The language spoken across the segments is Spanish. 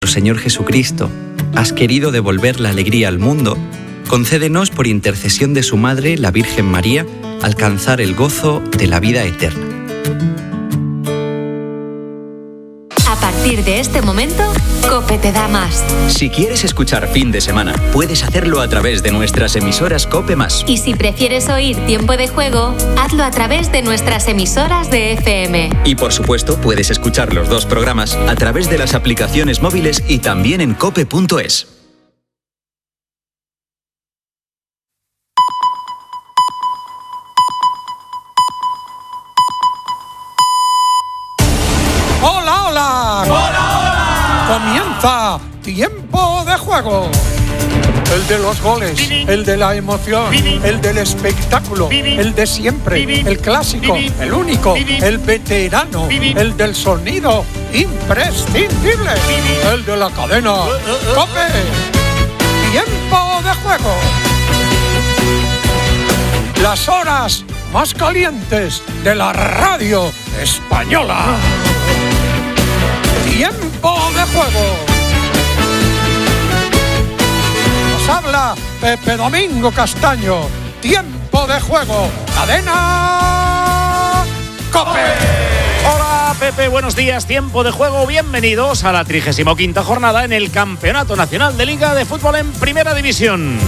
Señor Jesucristo, has querido devolver la alegría al mundo, concédenos por intercesión de su Madre, la Virgen María, alcanzar el gozo de la vida eterna. A partir de este momento, COPE te da más. Si quieres escuchar Fin de Semana, puedes hacerlo a través de nuestras emisoras COPE+. Y si prefieres oír Tiempo de Juego, hazlo a través de nuestras emisoras de FM. Y por supuesto, puedes escuchar los dos programas a través de las aplicaciones móviles y también en cope.es. ¡Hola, hola! ¡Hola, hola! Comienza Tiempo de Juego. El de los goles, el de la emoción, el del espectáculo, el de siempre, el clásico, el único, el veterano, el del sonido imprescindible, el de la cadena COPE. Tiempo de Juego. Las horas más calientes de la radio española. Tiempo de Juego. Nos habla Pepe Domingo Castaño. Tiempo de Juego. Cadena COPE. Hola Pepe, buenos días. Tiempo de Juego. Bienvenidos a la 35ª jornada en el Campeonato Nacional de Liga de Fútbol en Primera División.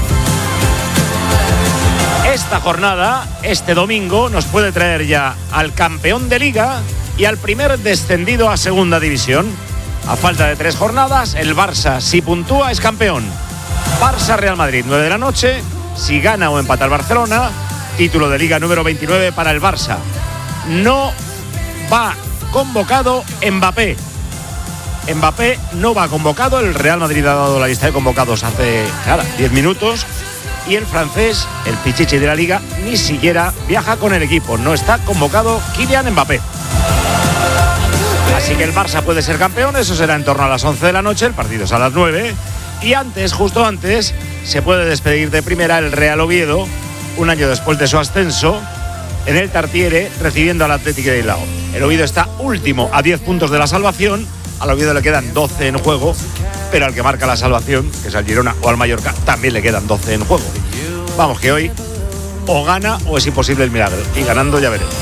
Esta jornada, este domingo, nos puede traer ya al campeón de Liga y al primer descendido a Segunda División. A falta de 3 jornadas, el Barça, si puntúa, es campeón. Barça-Real Madrid, 9 de la noche. Si gana o empata el Barcelona, título de Liga número 29 para el Barça. No va convocado Mbappé. Mbappé no va convocado. El Real Madrid ha dado la lista de convocados hace 10 minutos. Y el francés, el pichichi de la Liga, ni siquiera viaja con el equipo. No está convocado Kylian Mbappé. Así que el Barça puede ser campeón. Eso será en torno a las 11 de la noche. El partido es a las 9. Y antes, justo antes, se puede despedir de primera el Real Oviedo, un año después de su ascenso, en el Tartiere, recibiendo al Athletic de Bilbao. El Oviedo está último a 10 puntos de la salvación. Al Oviedo le quedan 12 en juego, pero al que marca la salvación, que es al Girona o al Mallorca, también le quedan 12 en juego. Vamos, que hoy o gana o es imposible el milagro. Y ganando ya veremos.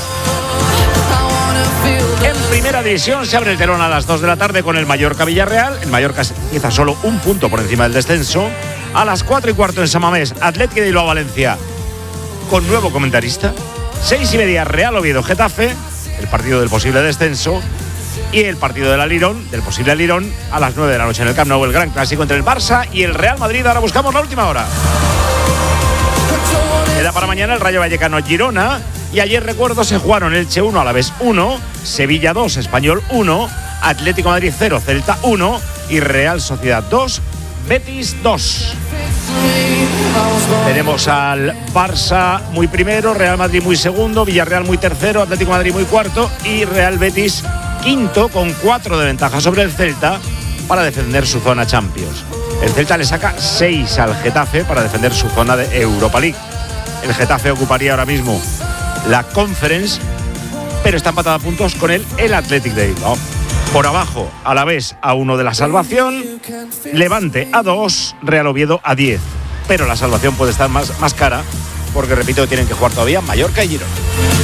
En Primera División se abre el telón a las 2 de la tarde con el Mallorca-Villarreal. El Mallorca empieza solo un punto por encima del descenso. A las 4:15 en San Mamés, Athletic de Bilbao-Valencia, con nuevo comentarista. 6:30 Real Oviedo-Getafe, el partido del posible descenso. Y el partido del Alirón, del posible Alirón, a las 9 de la noche en el Camp Nou, el gran clásico entre el Barça y el Real Madrid. Ahora buscamos la última hora. Queda para mañana el Rayo Vallecano-Girona. Y ayer, recuerdo, se jugaron Elche 1, Alavés 1, Sevilla 2, Español 1, Atlético de Madrid 0, Celta 1 y Real Sociedad 2, Betis 2. Tenemos al Barça muy primero, Real Madrid muy segundo, Villarreal muy tercero, Atlético de Madrid muy cuarto y Real Betis quinto, con 4 de ventaja sobre el Celta para defender su zona Champions. El Celta le saca 6 al Getafe para defender su zona de Europa League. El Getafe ocuparía ahora mismo la Conference, pero está empatado a puntos con el Athletic de Bilbao. Por abajo, Alavés a 1 de la salvación, Levante a 2, Real Oviedo a 10. Pero la salvación puede estar más cara, porque, repito, tienen que jugar todavía Mallorca y Girona.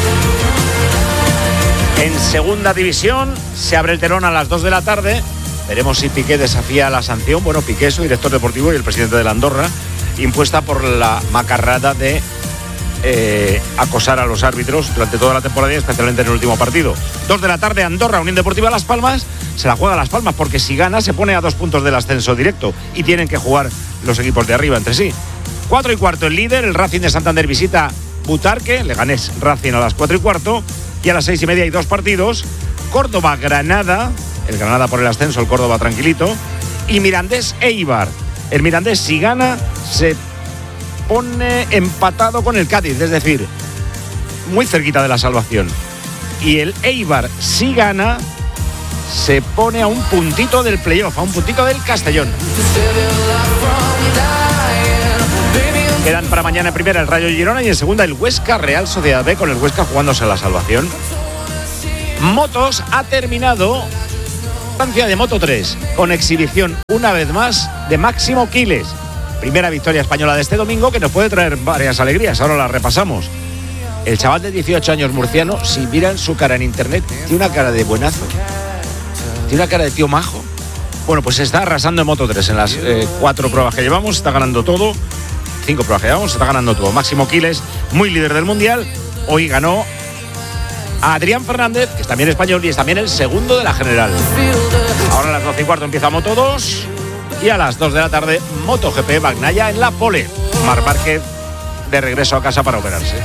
En Segunda División se abre el telón a las 2 de la tarde. Veremos si Piqué desafía la sanción. Bueno, Piqué, su director deportivo y el presidente de la Andorra, impuesta por la macarrada de acosar a los árbitros durante toda la temporada y especialmente en el último partido. 2 de la tarde, Andorra, Unión Deportiva Las Palmas. Se la juega a Las Palmas porque si gana se pone a 2 puntos del ascenso directo y tienen que jugar los equipos de arriba entre sí. 4:15 el líder, el Racing de Santander, visita Butarque, Leganés Racing a las 4:15 y a las 6:30 hay 2 partidos. Córdoba-Granada, el Granada por el ascenso, el Córdoba tranquilito, y Mirandés-Eibar. El Mirandés, si gana, se pone empatado con el Cádiz, es decir, muy cerquita de la salvación. Y el Eibar, si gana, se pone a un puntito del playoff, a un puntito del Castellón. Quedan para mañana en primera el Rayo Girona y en segunda el Huesca Real Sociedad B, con el Huesca jugándose la salvación. Motos ha terminado Francia de Moto 3, con exhibición una vez más de Máximo Quiles. Primera victoria española de este domingo que nos puede traer varias alegrías, ahora las repasamos. El chaval de 18 años murciano, si miran su cara en internet, tiene una cara de buenazo, tiene una cara de tío majo. Bueno, pues está arrasando en Moto 3 en las 4 pruebas que llevamos, está ganando todo. 5 pruebas que llevamos, está ganando todo. Máximo Quiles, muy líder del mundial, hoy ganó a Adrián Fernández, que es también español y es también el segundo de la general. Ahora a las 12:15 empieza Moto 2 y a las 2 de la tarde MotoGP Bagnaia en la pole. Marc Márquez de regreso a casa para operarse.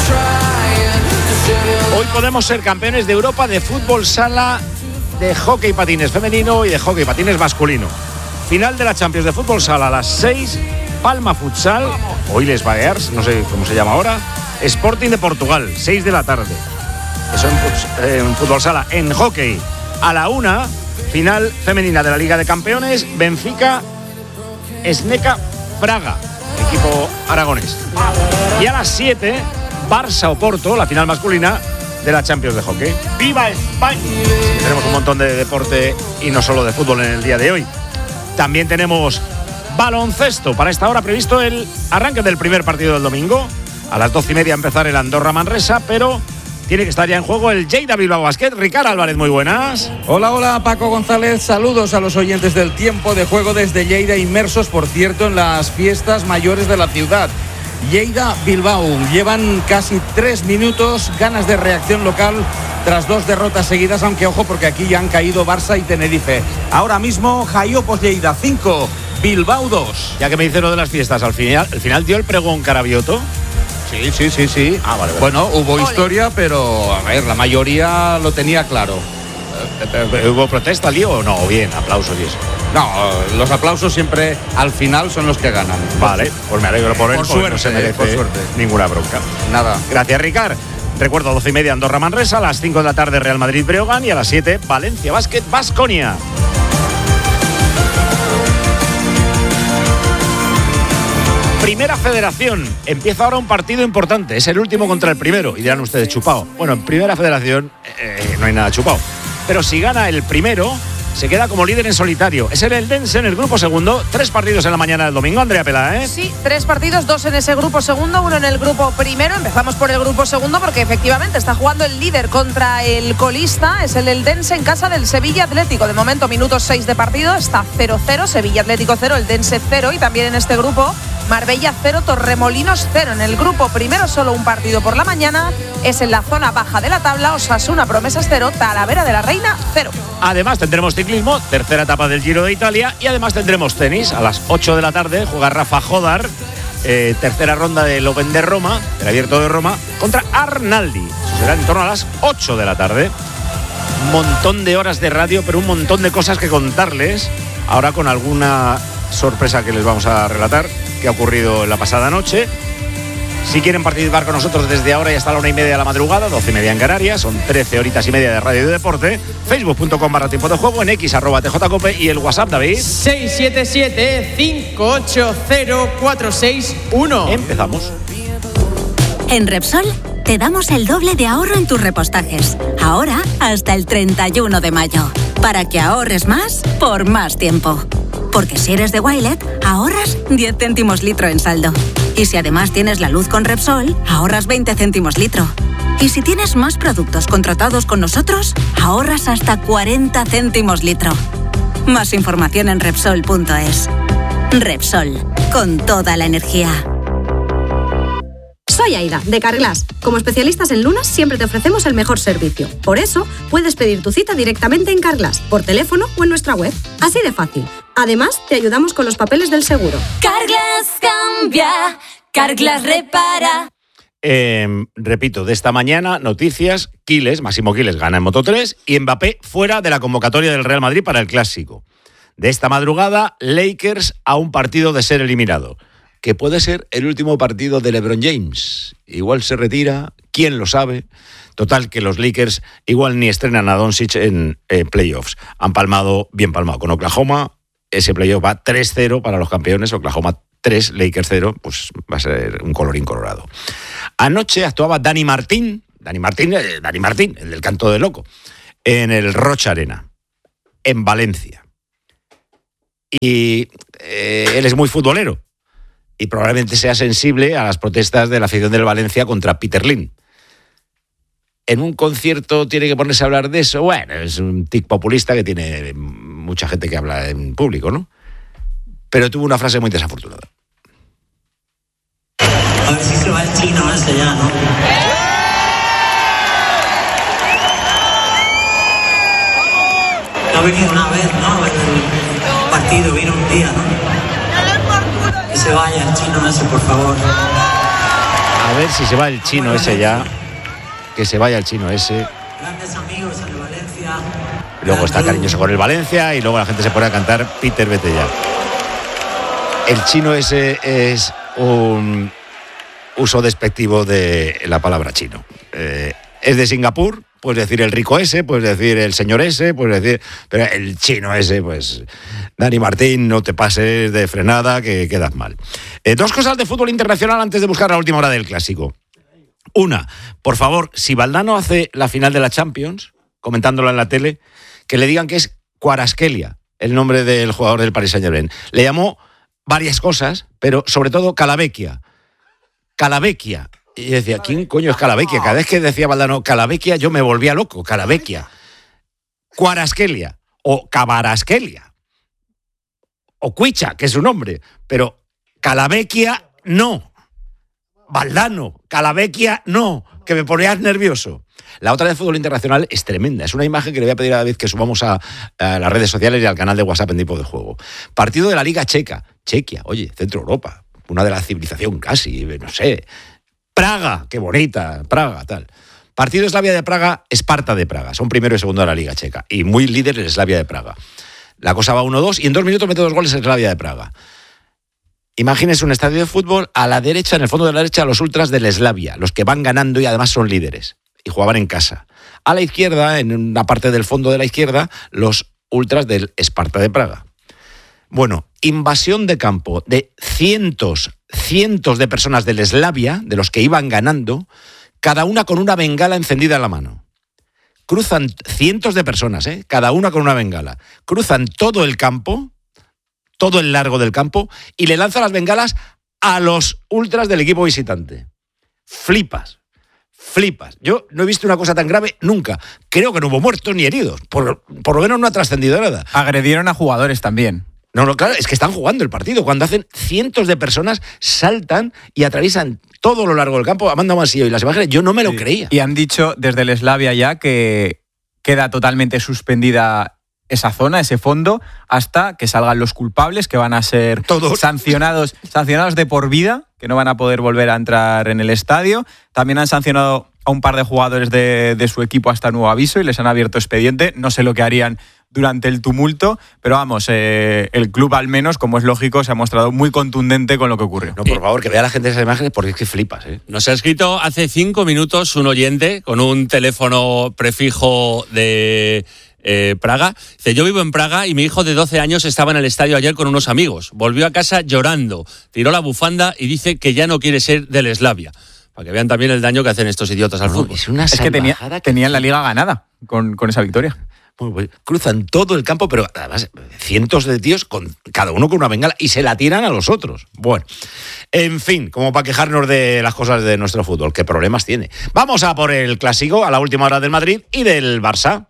Hoy podemos ser campeones de Europa de fútbol sala, de hockey patines femenino y de hockey patines masculino. Final de la Champions de fútbol sala a las 6, Palma Futsal, o Illes Balears, no sé cómo se llama ahora, Sporting de Portugal, 6 de la tarde. Eso en fútbol sala. En hockey, a la 1, final femenina de la Liga de Campeones, Benfica, Esneca, Praga, equipo aragonés. Y a las 7, Barça-Oporto, la final masculina de la Champions de hockey. ¡Viva España! Tenemos un montón de deporte y no solo de fútbol en el día de hoy. También tenemos baloncesto. Para esta hora previsto el arranque del primer partido del domingo. A las 12:30 empezar el Andorra-Manresa, pero tiene que estar ya en juego el Lleida Bilbao Basket. Ricard Álvarez, muy buenas. Hola, Paco González. Saludos a los oyentes del tiempo de juego desde Lleida, inmersos, por cierto, en las fiestas mayores de la ciudad. Lleida Bilbao, llevan casi 3 minutos, ganas de reacción local tras 2 derrotas seguidas, aunque ojo porque aquí ya han caído Barça y Tenerife. Ahora mismo Jaiopos Lleida 5, Bilbao 2. Ya que me dice lo de las fiestas, al final dio el pregón Carabioto. Sí. Vale. Bueno, hubo historia, pero a ver, la mayoría lo tenía claro. ¿Hubo protesta, lío o no? Bien, aplausos y eso. No, los aplausos siempre al final son los que ganan. Vale, pues me alegro por él. Por suerte, no se merece ninguna bronca. Nada. Gracias, Ricard. Recuerdo, 12:30 Andorra-Manresa, a las 5 de la tarde Real Madrid-Breogán y a las 7 Valencia Basket-Baskonia. Primera Federación. Empieza ahora un partido importante. Es el último contra el primero. Y dirán ustedes, chupao. Bueno, en Primera Federación no hay nada chupao. Pero si gana el primero, se queda como líder en solitario. Es el Eldense en el grupo segundo. 3 partidos en la mañana del domingo, Andrea Pela, ¿eh? Sí, 3 partidos, 2 en ese grupo segundo, 1 en el grupo primero. Empezamos por el grupo segundo porque efectivamente está jugando el líder contra el colista. Es el Eldense en casa del Sevilla Atlético. De momento, minutos 6 de partido. Está 0-0, Sevilla Atlético 0, Eldense 0. Y también en este grupo, Marbella 0, Torremolinos 0. En el grupo primero solo un partido por la mañana. Es en la zona baja de la tabla. Osasuna Promesas 0, Talavera de la Reina 0. Además tendremos ciclismo, tercera etapa del Giro de Italia. Y además tendremos tenis. A las 8 de la tarde juega Rafa Jodar, tercera ronda del Open de Roma, del Abierto de Roma, contra Arnaldi. Eso será en torno a las 8 de la tarde. Un montón de horas de radio, pero un montón de cosas que contarles. Ahora con alguna sorpresa que les vamos a relatar que ha ocurrido en la pasada noche. Si quieren participar con nosotros desde ahora y hasta la 1:30 de la madrugada, 12:30 en Canarias, son 13 horitas y media de radio y de deporte. Facebook.com/tiempo de juego, en X @TJCope y el WhatsApp, David. 677-580-461. Empezamos. En Repsol te damos el doble de ahorro en tus repostajes. Ahora hasta el 31 de mayo. Para que ahorres más por más tiempo. Porque si eres de Wilet, ahorras 10 céntimos litro en saldo. Y si además tienes la luz con Repsol, ahorras 20 céntimos litro. Y si tienes más productos contratados con nosotros, ahorras hasta 40 céntimos litro. Más información en Repsol.es. Repsol, con toda la energía. Soy Aida, de Carglass. Como especialistas en lunas, siempre te ofrecemos el mejor servicio. Por eso, puedes pedir tu cita directamente en Carglass, por teléfono o en nuestra web. Así de fácil. Además, te ayudamos con los papeles del seguro. Carglass cambia, Carglass repara. Repito, de esta mañana, noticias, Quiles, Máximo Quiles gana en Moto 3 y Mbappé fuera de la convocatoria del Real Madrid para el Clásico. De esta madrugada, Lakers a un partido de ser eliminado. Que puede ser el último partido de LeBron James. Igual se retira, quién lo sabe. Total, que los Lakers igual ni estrenan a Doncic en playoffs. Han palmado, bien palmado con Oklahoma. Ese playoff va 3-0 para los campeones. Oklahoma 3, Lakers 0. Pues va a ser un colorín colorado. Anoche actuaba Dani Martín, el del Canto de Loco, en el Rocha Arena. en Valencia. Y él es muy futbolero y probablemente sea sensible a las protestas de la afición del Valencia contra Peter Lim. En un concierto tiene que ponerse a hablar de eso. Bueno, es un tic populista que tiene mucha gente que habla en público, ¿no? Pero tuvo una frase muy desafortunada. A ver si se va el chino ese ya, ¿no? Ha venido una vez, ¿no? A ver el partido, vino un día, ¿no? Que se vaya el chino ese, por favor. A ver si se va el chino ese ya. Que se vaya el chino ese. Grandes amigos en el Valencia. Luego está cariñoso con el Valencia y luego la gente se pone a cantar Peter, vete ya. El chino ese es un uso despectivo de la palabra chino. Es de Singapur, puedes decir el rico ese, puedes decir el señor ese, puedes decir... Pero el chino ese, pues... Dani Martín, no te pases de frenada, que quedas mal. Dos cosas de fútbol internacional antes de buscar la última hora del clásico. Una, por favor, si Valdano hace la final de la Champions, comentándolo en la tele, que le digan que es Kvaratskhelia, el nombre del jugador del Paris Saint-Germain. Le llamó varias cosas, pero sobre todo Calavecchia. Calavecchia. Y decía, ¿quién coño es Calavecchia? Cada vez que decía Valdano Calavecchia, yo me volvía loco. Calavecchia. Kvaratskhelia. O Kvaratskhelia. O Cuicha, que es su nombre. Pero Calavecchia, no. Valdano, Calavecchia, no, que me ponías nervioso. La otra de fútbol internacional es tremenda. Es una imagen que le voy a pedir a David que subamos a las redes sociales y al canal de WhatsApp en Tiempo de Juego. Partido de la Liga Checa. Chequia, oye, Centro Europa. Una de la civilización casi, no sé. Praga, qué bonita, Praga, tal. Partido Slavia de Praga, Esparta de Praga. Son primero y segundo de la Liga Checa. Y muy líder el Slavia de Praga. La cosa va 1-2 y en 2 minutos mete 2 goles el Slavia de Praga. Imagínense un estadio de fútbol, a la derecha, en el fondo de la derecha, los ultras del Slavia, los que van ganando y además son líderes, y jugaban en casa. A la izquierda, en una parte del fondo de la izquierda, los ultras del Esparta de Praga. Bueno, invasión de campo de cientos de personas del Slavia, de los que iban ganando, cada una con una bengala encendida en la mano. Cruzan cientos de personas, cada una con una bengala. Cruzan todo el campo, todo el largo del campo, y le lanza las bengalas a los ultras del equipo visitante. Flipas. Yo no he visto una cosa tan grave nunca. Creo que no hubo muertos ni heridos. Por lo menos no ha trascendido nada. Agredieron a jugadores también. No, claro, es que están jugando el partido. Cuando hacen cientos de personas, saltan y atraviesan todo lo largo del campo. Amanda Masillo y las imágenes, yo no me lo creía. Y han dicho desde el Slavia ya que queda totalmente suspendida esa zona, ese fondo, hasta que salgan los culpables, que van a ser todos sancionados de por vida, que no van a poder volver a entrar en el estadio. También han sancionado a un par de jugadores de su equipo hasta nuevo aviso y les han abierto expediente. No sé lo que harían durante el tumulto, pero vamos, el club al menos, como es lógico, se ha mostrado muy contundente con lo que ocurrió. No, por favor, que vea la gente esas imágenes porque es que flipas. Nos ha escrito hace 5 minutos un oyente con un teléfono prefijo de Praga. Dice, yo vivo en Praga y mi hijo de 12 años estaba en el estadio ayer con unos amigos. Volvió a casa llorando, tiró la bufanda y dice que ya no quiere ser del Slavia. Para que vean también el daño que hacen estos idiotas al fútbol. Es que tenían la liga ganada con esa victoria. Cruzan todo el campo, pero además cientos de tíos, cada uno con una bengala, y se la tiran a los otros. Bueno, en fin, como para quejarnos de las cosas de nuestro fútbol. ¿Qué problemas tiene? Vamos a por el clásico, a la última hora del Madrid y del Barça.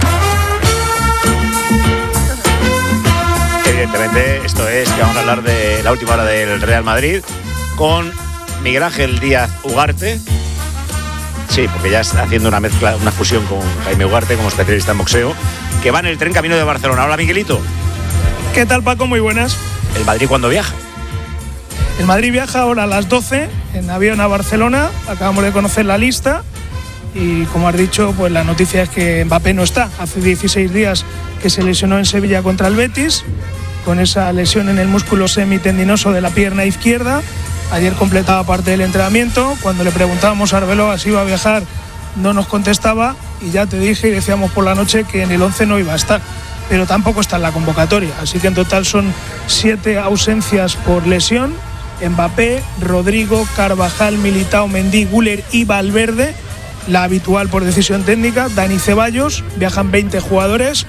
Evidentemente, esto es que vamos a hablar de la última hora del Real Madrid con Miguel Ángel Díaz Ugarte. Sí, porque ya está haciendo una mezcla, una fusión con Jaime Ugarte como especialista en boxeo, que va en el tren camino de Barcelona. Hola, Miguelito. ¿Qué tal, Paco? Muy buenas. ¿El Madrid cuándo viaja? El Madrid viaja ahora a las 12 en avión a Barcelona. Acabamos de conocer la lista y, como has dicho, pues la noticia es que Mbappé no está. Hace 16 días que se lesionó en Sevilla contra el Betis, con esa lesión en el músculo semitendinoso de la pierna izquierda. Ayer completaba parte del entrenamiento. Cuando le preguntábamos a Arbeloa si iba a viajar, no nos contestaba, y ya te dije y decíamos por la noche que en el 11 no iba a estar, pero tampoco está en la convocatoria. Así que en total son 7 ausencias por lesión: Mbappé, Rodrigo, Carvajal, Militao, Mendy, Güler y Valverde. La habitual por decisión técnica, Dani Ceballos. Viajan 20 jugadores,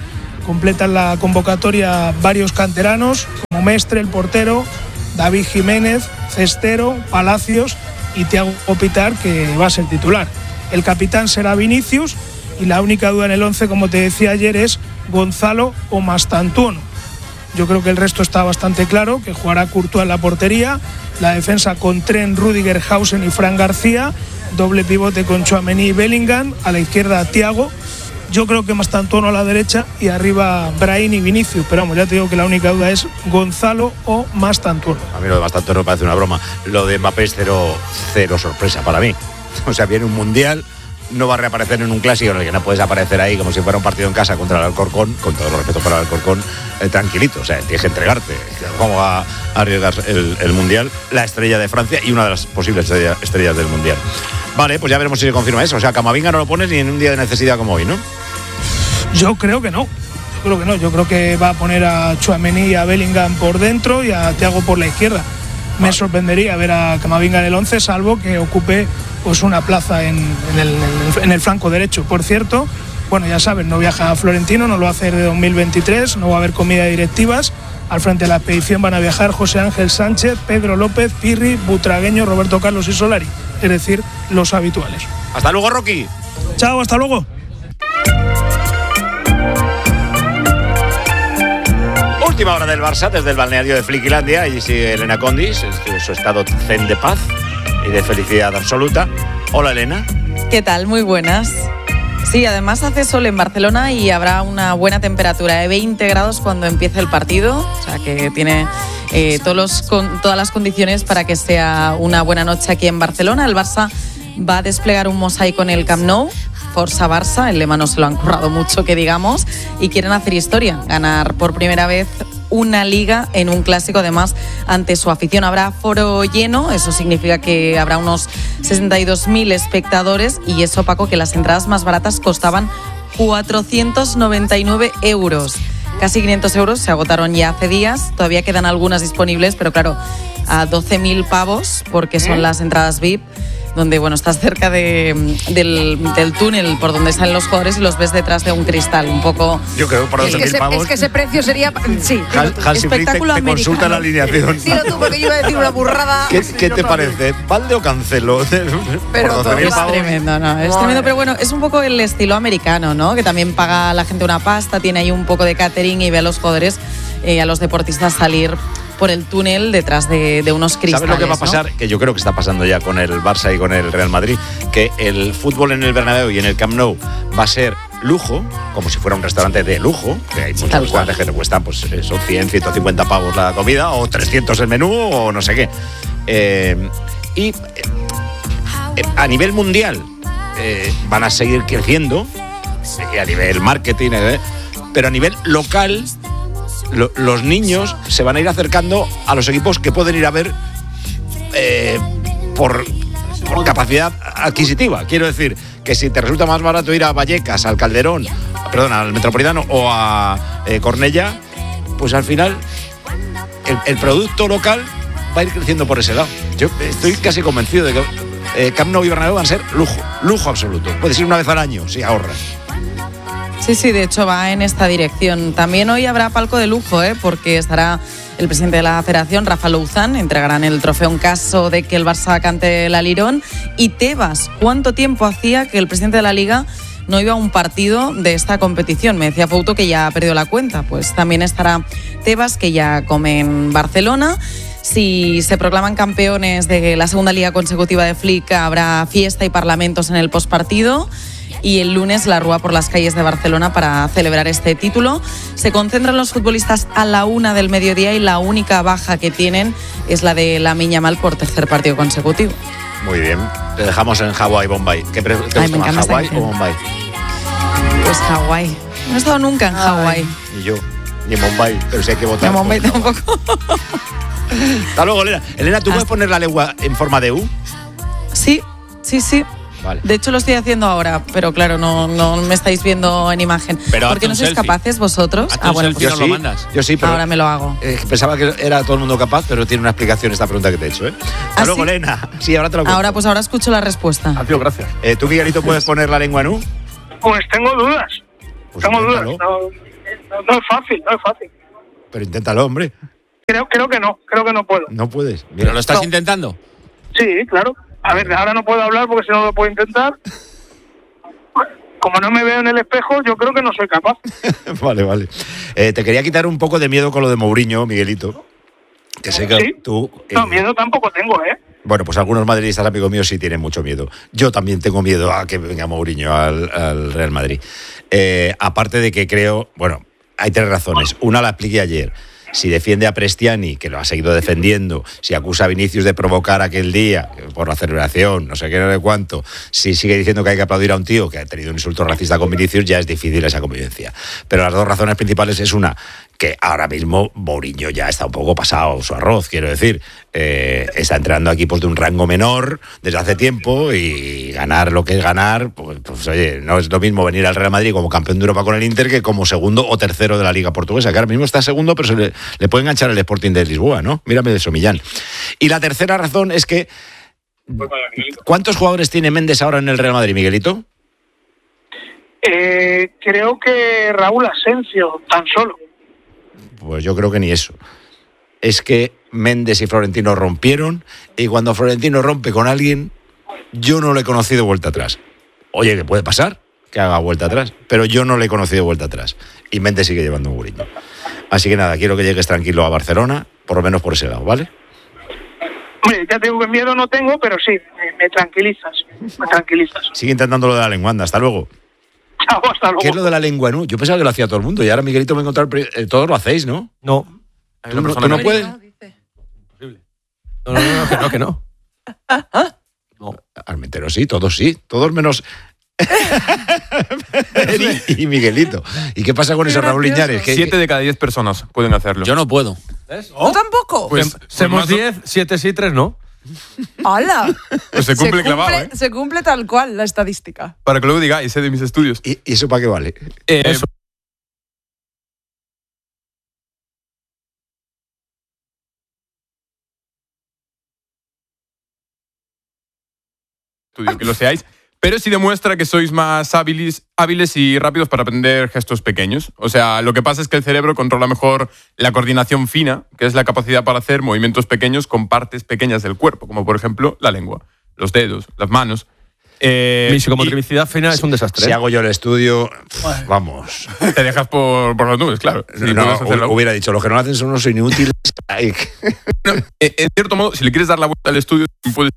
completan la convocatoria varios canteranos, como Mestre, el portero, David Jiménez, Cestero, Palacios y Thiago Pitar, que va a ser titular. El capitán será Vinicius y la única duda en el 11, como te decía ayer, es Gonzalo o Mastantuono. Yo creo que el resto está bastante claro, que jugará Courtois en la portería, la defensa con Trent, Rüdiger, Hausen y Fran García, doble pivote con Tchouaméni y Bellingham, a la izquierda Thiago. Yo creo que Mastantuono a la derecha y arriba Brahim y Vinicius, pero vamos, ya te digo que la única duda es Gonzalo o Mastantuono. A mí lo de Mastantuono me parece una broma. Lo de Mbappé es cero sorpresa para mí. O sea, viene un mundial, no va a reaparecer en un clásico en el que no puedes aparecer ahí como si fuera un partido en casa contra el Alcorcón, con todo el respeto para el Alcorcón, tranquilito, o sea, tienes que entregarte. ¿Cómo va a arriesgar el mundial? La estrella de Francia y una de las posibles estrellas del mundial. Vale, pues ya veremos si se confirma eso. O sea, Camavinga no lo pones ni en un día de necesidad como hoy, ¿no? Yo creo que no. Yo creo que va a poner a Tchouaméni y a Bellingham por dentro y a Thiago por la izquierda. Me sorprendería ver a Camavinga en el 11, salvo que ocupe pues una plaza en el flanco derecho. Por cierto, bueno, ya saben, no viaja a Florentino, no lo va a hacer de 2023, no va a haber comida de directivas. Al frente de la expedición van a viajar José Ángel Sánchez, Pedro López, Pirri, Butragueño, Roberto Carlos y Solari, es decir, los habituales. Hasta luego, Rocky. Chao, hasta luego. Última hora del Barça desde el balneario de Fliquilandia. Y sigue Elena Condis en su estado zen de paz y de felicidad absoluta. Hola, Elena. ¿Qué tal? Muy buenas. Sí, además hace sol en Barcelona y habrá una buena temperatura de 20 grados cuando empiece el partido. O sea que tiene todas las condiciones para que sea una buena noche aquí en Barcelona. El Barça va a desplegar un mosaico en el Camp Nou. Forza Barça, el lema no se lo han currado mucho, que digamos, y quieren hacer historia, ganar por primera vez una liga en un clásico, además ante su afición. Habrá foro lleno, eso significa que habrá unos 62.000 espectadores y eso, Paco, que las entradas más baratas costaban 499 euros. Casi 500 euros, se agotaron ya hace días, todavía quedan algunas disponibles, pero claro, a 12.000 pavos, porque son las entradas VIP, donde bueno, estás cerca del túnel por donde salen los jugadores y los ves detrás de un cristal, un poco. Yo creo por 12.000 pavos. Es que ese precio sería, sí, espectáculo te consulta la alineación. Dilo tú, porque yo iba a decir una burrada. ¿Qué te parece? ¿Valde o cancelo? Pero por 12.000 pavos. Tremendo, no, es tremendo, pero bueno, es un poco el estilo americano, ¿no? Que también paga a la gente una pasta, tiene ahí un poco de catering y ve a los jugadores, a los deportistas salir por el túnel detrás de unos cristales. ¿Sabes lo que va a pasar? ¿No? Que yo creo que está pasando ya con el Barça y con el Real Madrid, que el fútbol en el Bernabéu y en el Camp Nou va a ser lujo, como si fuera un restaurante de lujo, que hay muchos restaurantes que te cuestan pues son 100, 150 pavos la comida, o 300 el menú, o no sé qué. Y a nivel mundial van a seguir creciendo, a nivel marketing, pero a nivel local los niños se van a ir acercando a los equipos que pueden ir a ver por capacidad adquisitiva. Quiero decir que si te resulta más barato ir a Vallecas, al Calderón, al Metropolitano o a Cornellà, pues al final el producto local va a ir creciendo por ese lado. Yo estoy casi convencido de que Camp Nou y Bernabéu van a ser lujo absoluto. Puedes ir una vez al año si ahorras. Sí, de hecho va en esta dirección. También hoy habrá palco de lujo, porque estará el presidente de la Federación, Rafa Louzán, entregarán el trofeo en caso de que el Barça cante el Alirón. Y Tebas, ¿cuánto tiempo hacía que el presidente de la Liga no iba a un partido de esta competición? Me decía Fouto que ya ha perdido la cuenta. Pues también estará Tebas, que ya come en Barcelona. Si se proclaman campeones de la segunda liga consecutiva de Flick, habrá fiesta y parlamentos en el postpartido. Y el lunes la rúa por las calles de Barcelona para celebrar este título. Se concentran los futbolistas a la 1 del mediodía y la única baja que tienen es la de Lamine Yamal por tercer partido consecutivo. Muy bien, te dejamos en Hawái, Bombay. ¿Qué te gusta más, Hawái o Bombay? Pues Hawái. No he estado nunca en Hawái. Ni yo, ni en Bombay, pero si hay que votar. En Bombay tampoco. Hasta luego, Elena. Elena, ¿tú puedes poner la lengua en forma de U? Sí. Vale. De hecho lo estoy haciendo ahora, pero claro, no me estáis viendo en imagen. Pero ¿por qué no sois capaces vosotros? Bueno, pues yo sí, lo mandas. Yo sí, pero ahora me lo hago. Pensaba que era todo el mundo capaz, pero tiene una explicación esta pregunta que te he hecho. Hasta luego, ¿sí? Elena. Sí, ahora te lo cuento. Ahora escucho la respuesta. Tío, gracias. ¿Tú, Miguelito, puedes poner la lengua en U? Pues tengo dudas. Pues tengo dudas. No es fácil. Pero inténtalo, hombre. Creo que no puedo. No puedes. Mira. ¿Pero lo estás intentando? Sí, claro. A ver, ahora no puedo hablar porque si no lo puedo intentar. Como no me veo en el espejo, yo creo que no soy capaz. Vale. Te quería quitar un poco de miedo con lo de Mourinho, Miguelito. Que sé que ¿Sí? tú... No, miedo tampoco tengo, ¿eh? Bueno, pues algunos madridistas, amigos míos, sí tienen mucho miedo. Yo también tengo miedo a que venga Mourinho al Real Madrid. Aparte de que creo... Bueno, hay 3 razones. Una la expliqué ayer. Si defiende a Prestiani, que lo ha seguido defendiendo, si acusa a Vinicius de provocar aquel día por la celebración, no sé qué, no sé cuánto, si sigue diciendo que hay que aplaudir a un tío que ha tenido un insulto racista con Vinicius, ya es difícil esa convivencia. Pero las 2 razones principales es una, que ahora mismo Mourinho ya está un poco pasado su arroz, quiero decir. Está entrenando a equipos de un rango menor desde hace tiempo y ganar lo que es ganar, pues oye, no es lo mismo venir al Real Madrid como campeón de Europa con el Inter que como segundo o tercero de la Liga Portuguesa, que ahora mismo está segundo, pero le puede enganchar el Sporting de Lisboa, ¿no? Mírame de eso, Millán. Y la tercera razón es que ¿cuántos jugadores tiene Méndez ahora en el Real Madrid, Miguelito? Creo que Raúl Asensio, tan solo. Pues yo creo que ni eso. Es que Méndez y Florentino rompieron y cuando Florentino rompe con alguien, yo no le he conocido vuelta atrás. Oye, ¿qué puede pasar? Que haga vuelta atrás. Pero yo no le he conocido vuelta atrás. Y Méndez sigue llevando un Mourinho. Así que nada, quiero que llegues tranquilo a Barcelona, por lo menos por ese lado, ¿vale? Hombre, ya te digo que miedo no tengo, pero sí, me tranquilizas. Sigue intentando lo de la lengua, anda, hasta luego. Chao, hasta luego. ¿Qué es lo de la lengua? No, yo pensaba que lo hacía todo el mundo y ahora Miguelito me encontró todos lo hacéis, ¿no? No. ¿Tú no puedes? No, que no. No. Almentero sí, todos menos... y Miguelito. ¿Y qué pasa con eso, Raúl Liñares? 7 de cada 10 personas pueden hacerlo. Yo no puedo. ¿Tú tampoco? Pues somos 10, 7 sí, 3 no. ¡Hala! Pues se cumple clavado, ¿eh? Se cumple tal cual la estadística. Para que luego digáis, de mis estudios. ¿Y eso para qué vale? Eso. Que lo seáis, pero sí demuestra que sois más hábiles y rápidos para aprender gestos pequeños. O sea, lo que pasa es que el cerebro controla mejor la coordinación fina, que es la capacidad para hacer movimientos pequeños con partes pequeñas del cuerpo, como por ejemplo la lengua, los dedos, las manos. Mi psicomotricidad fina es un desastre. Si hago yo el estudio, vamos. Te dejas por las nubes, claro. Hubiera dicho, los que no hacen son unos inútiles. En cierto modo, si le quieres dar la vuelta al estudio, puedes...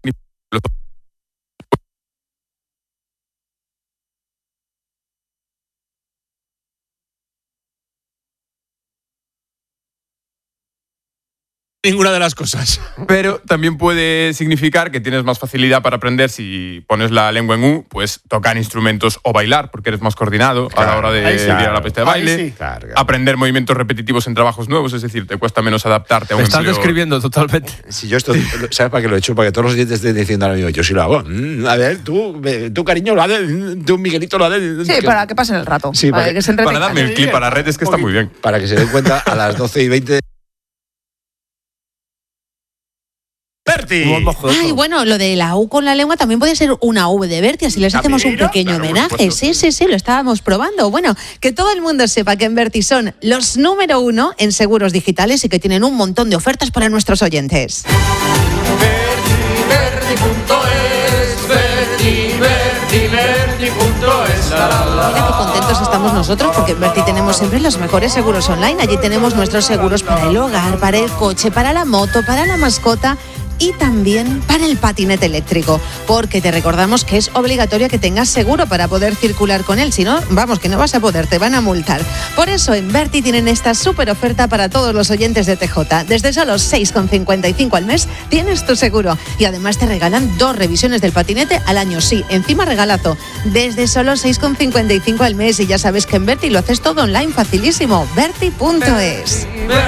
Ninguna de las cosas. Pero también puede significar que tienes más facilidad para aprender si pones la lengua en U, pues tocar instrumentos o bailar, porque eres más coordinado a la hora de ir a la pista de baile. Aprender movimientos repetitivos en trabajos nuevos, es decir, te cuesta menos adaptarte a un empleo. Me estás describiendo totalmente. Si yo esto, ¿sabes para qué lo he hecho? Para que todos los oyentes estén diciendo ahora mismo, yo sí lo hago. A ver, tú cariño, lo haces, tú Miguelito lo haces. Sí, para que pasen el rato. Sí, para que se para darme el clip a la red, es que está muy bien. Para que se den cuenta a las 12:20. Ay, bueno, lo de la U con la lengua también puede ser una V de Berti, así les hacemos un pequeño homenaje. Sí, lo estábamos probando. Bueno, que todo el mundo sepa que en Berti son los número 1 en seguros digitales y que tienen un montón de ofertas para nuestros oyentes. Mira qué contentos estamos nosotros porque en Berti tenemos siempre los mejores seguros online. Allí tenemos nuestros seguros para el hogar, para el coche, para la moto, para la mascota y también para el patinete eléctrico, porque te recordamos que es obligatorio que tengas seguro para poder circular con él, si no, vamos, que no vas a poder, te van a multar. Por eso en Berti tienen esta súper oferta para todos los oyentes de TJ. Desde solo 6,55 al mes tienes tu seguro y además te regalan 2 revisiones del patinete al año, sí, encima regalazo. Desde solo 6,55 al mes y ya sabes que en Berti lo haces todo online, facilísimo, berti.es.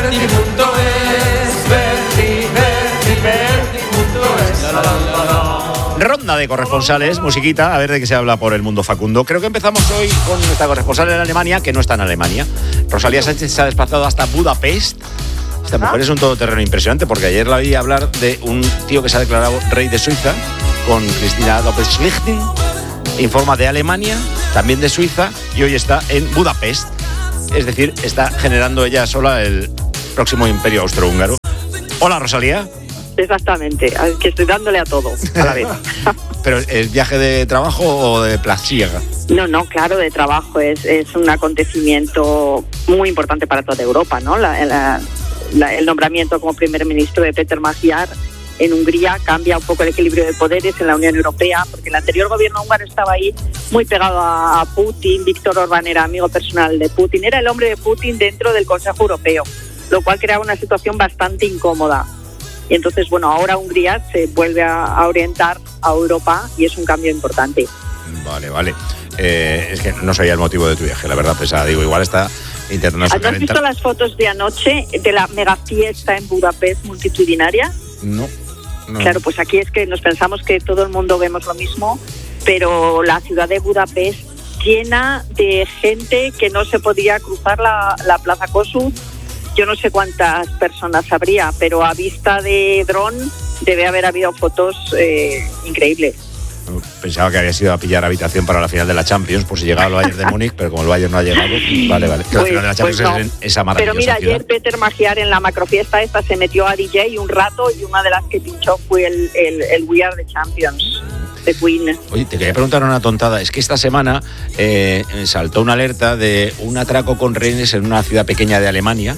Ronda de corresponsales, musiquita, a ver de qué se habla por el mundo facundo. Creo que empezamos hoy con nuestra corresponsal en Alemania, que no está en Alemania. Rosalía Sánchez se ha desplazado hasta Budapest. Esta mujer es un todoterreno impresionante, porque ayer la oí hablar de un tío que se ha declarado rey de Suiza, con Cristina Lopez-Schlichting. Informa de Alemania, también de Suiza, y hoy está en Budapest. Es decir, está generando ella sola el próximo imperio austrohúngaro. Hola, Rosalía. Exactamente, que estoy dándole a todo a la vez. ¿Pero es viaje de trabajo o de placiega? No, claro, de trabajo. Es un acontecimiento muy importante para toda Europa, ¿no? El nombramiento como primer ministro de Péter Magyar en Hungría cambia un poco el equilibrio de poderes en la Unión Europea, porque el anterior gobierno húngaro estaba ahí muy pegado a Putin. Víctor Orbán era amigo personal de Putin, era el hombre de Putin dentro del Consejo Europeo, lo cual creaba una situación bastante incómoda. Y entonces, bueno, ahora Hungría se vuelve a orientar a Europa y es un cambio importante. Vale. Es que no sabía el motivo de tu viaje, la verdad, pesada. Digo, igual está intentando sacar... ¿Has visto las fotos de anoche de la mega fiesta en Budapest multitudinaria? No. Claro, pues aquí es que nos pensamos que todo el mundo vemos lo mismo, pero la ciudad de Budapest llena de gente que no se podía cruzar la Plaza Kossuth. Yo no sé cuántas personas habría, pero a vista de dron debe haber habido fotos increíbles. Pensaba que había sido a pillar habitación para la final de la Champions, por si llegaba el Bayern de Múnich, pero como el Bayern no ha llegado, vale. Que la final de la Champions no. Es en esa maravillosa Pero mira, ciudad. ayer Péter Magyar en la macrofiesta esta se metió a DJ un rato y una de las que pinchó fue el We Are the Champions de Queen. Oye, te quería preguntar una tontada. Es que esta semana saltó una alerta de un atraco con rehenes en una ciudad pequeña de Alemania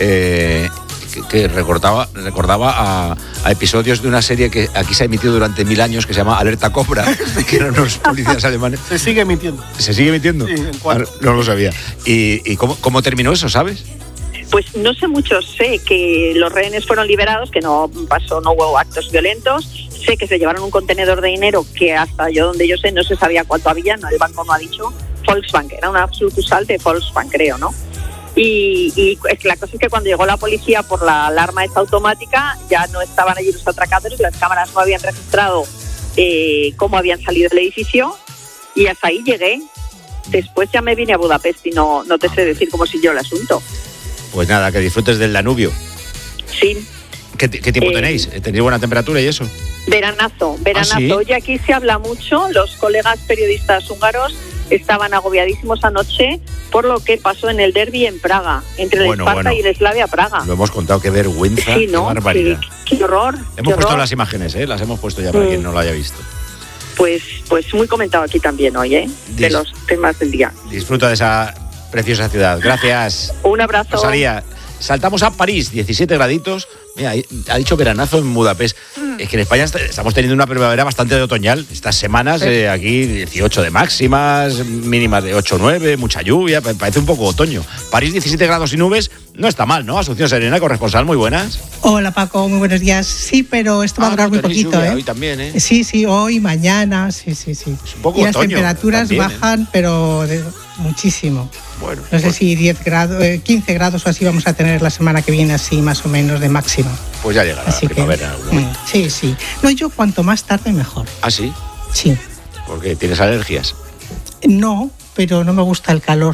que recordaba a episodios de una serie que aquí se ha emitido durante 1000 años que se llama Alerta Cobra, que eran unos policías alemanes. Se sigue emitiendo. ¿Se sigue emitiendo? Sí, ¿en cuánto? No lo sabía. ¿Y cómo terminó eso, sabes? Pues no sé mucho, sé que los rehenes fueron liberados, que no hubo actos violentos. Sé que se llevaron un contenedor de dinero que hasta donde yo sé no se sabía cuánto había, no, el banco no ha dicho. Volksbank, era una sucursal de Volksbank, creo, ¿no? Y la cosa es que cuando llegó la policía por la alarma esta automática ya no estaban allí los atracadores, las cámaras no habían registrado cómo habían salido del edificio y hasta ahí llegué. Después ya me vine a Budapest y no te sé decir cómo siguió el asunto. Pues nada, que disfrutes del Danubio. Sí. ¿Qué tiempo tenéis? ¿Tenéis buena temperatura y eso? Veranazo. ¿sí? Y aquí se habla mucho, los colegas periodistas húngaros estaban agobiadísimos anoche por lo que pasó en el derbi en Praga, entre el Sparta y el Slavia Praga. Lo hemos contado, qué vergüenza, sí, ¿no? qué barbaridad. Qué horror. Hemos puesto las imágenes, las hemos puesto ya para quien no lo haya visto. Pues muy comentado aquí también hoy, de los temas del día. Disfruta de esa preciosa ciudad. Gracias. Un abrazo. Rosalía. Saltamos a París, 17 graditos. Mira, ha dicho veranazo en Budapest. Es que en España estamos teniendo una primavera bastante otoñal. Estas semanas aquí 18 de máximas, mínimas de 8 o 9, mucha lluvia, parece un poco otoño. París, 17 grados y nubes, no está mal, ¿no? Asunción Serena, corresponsal, muy buenas. Hola Paco, muy buenos días. Sí, pero esto va a durar muy poquito, lluvia, hoy también, ¿eh? Sí, hoy, mañana, sí. Es un poco y las otoño, temperaturas también, bajan, pero muchísimo. Bueno, no sé si 15 grados o así vamos a tener la semana que viene, así más o menos de máxima. Pues ya llegará la primavera. Sí. No, yo cuanto más tarde mejor. ¿Ah, sí? Sí. ¿Por qué? ¿Tienes alergias? No, pero no me gusta el calor.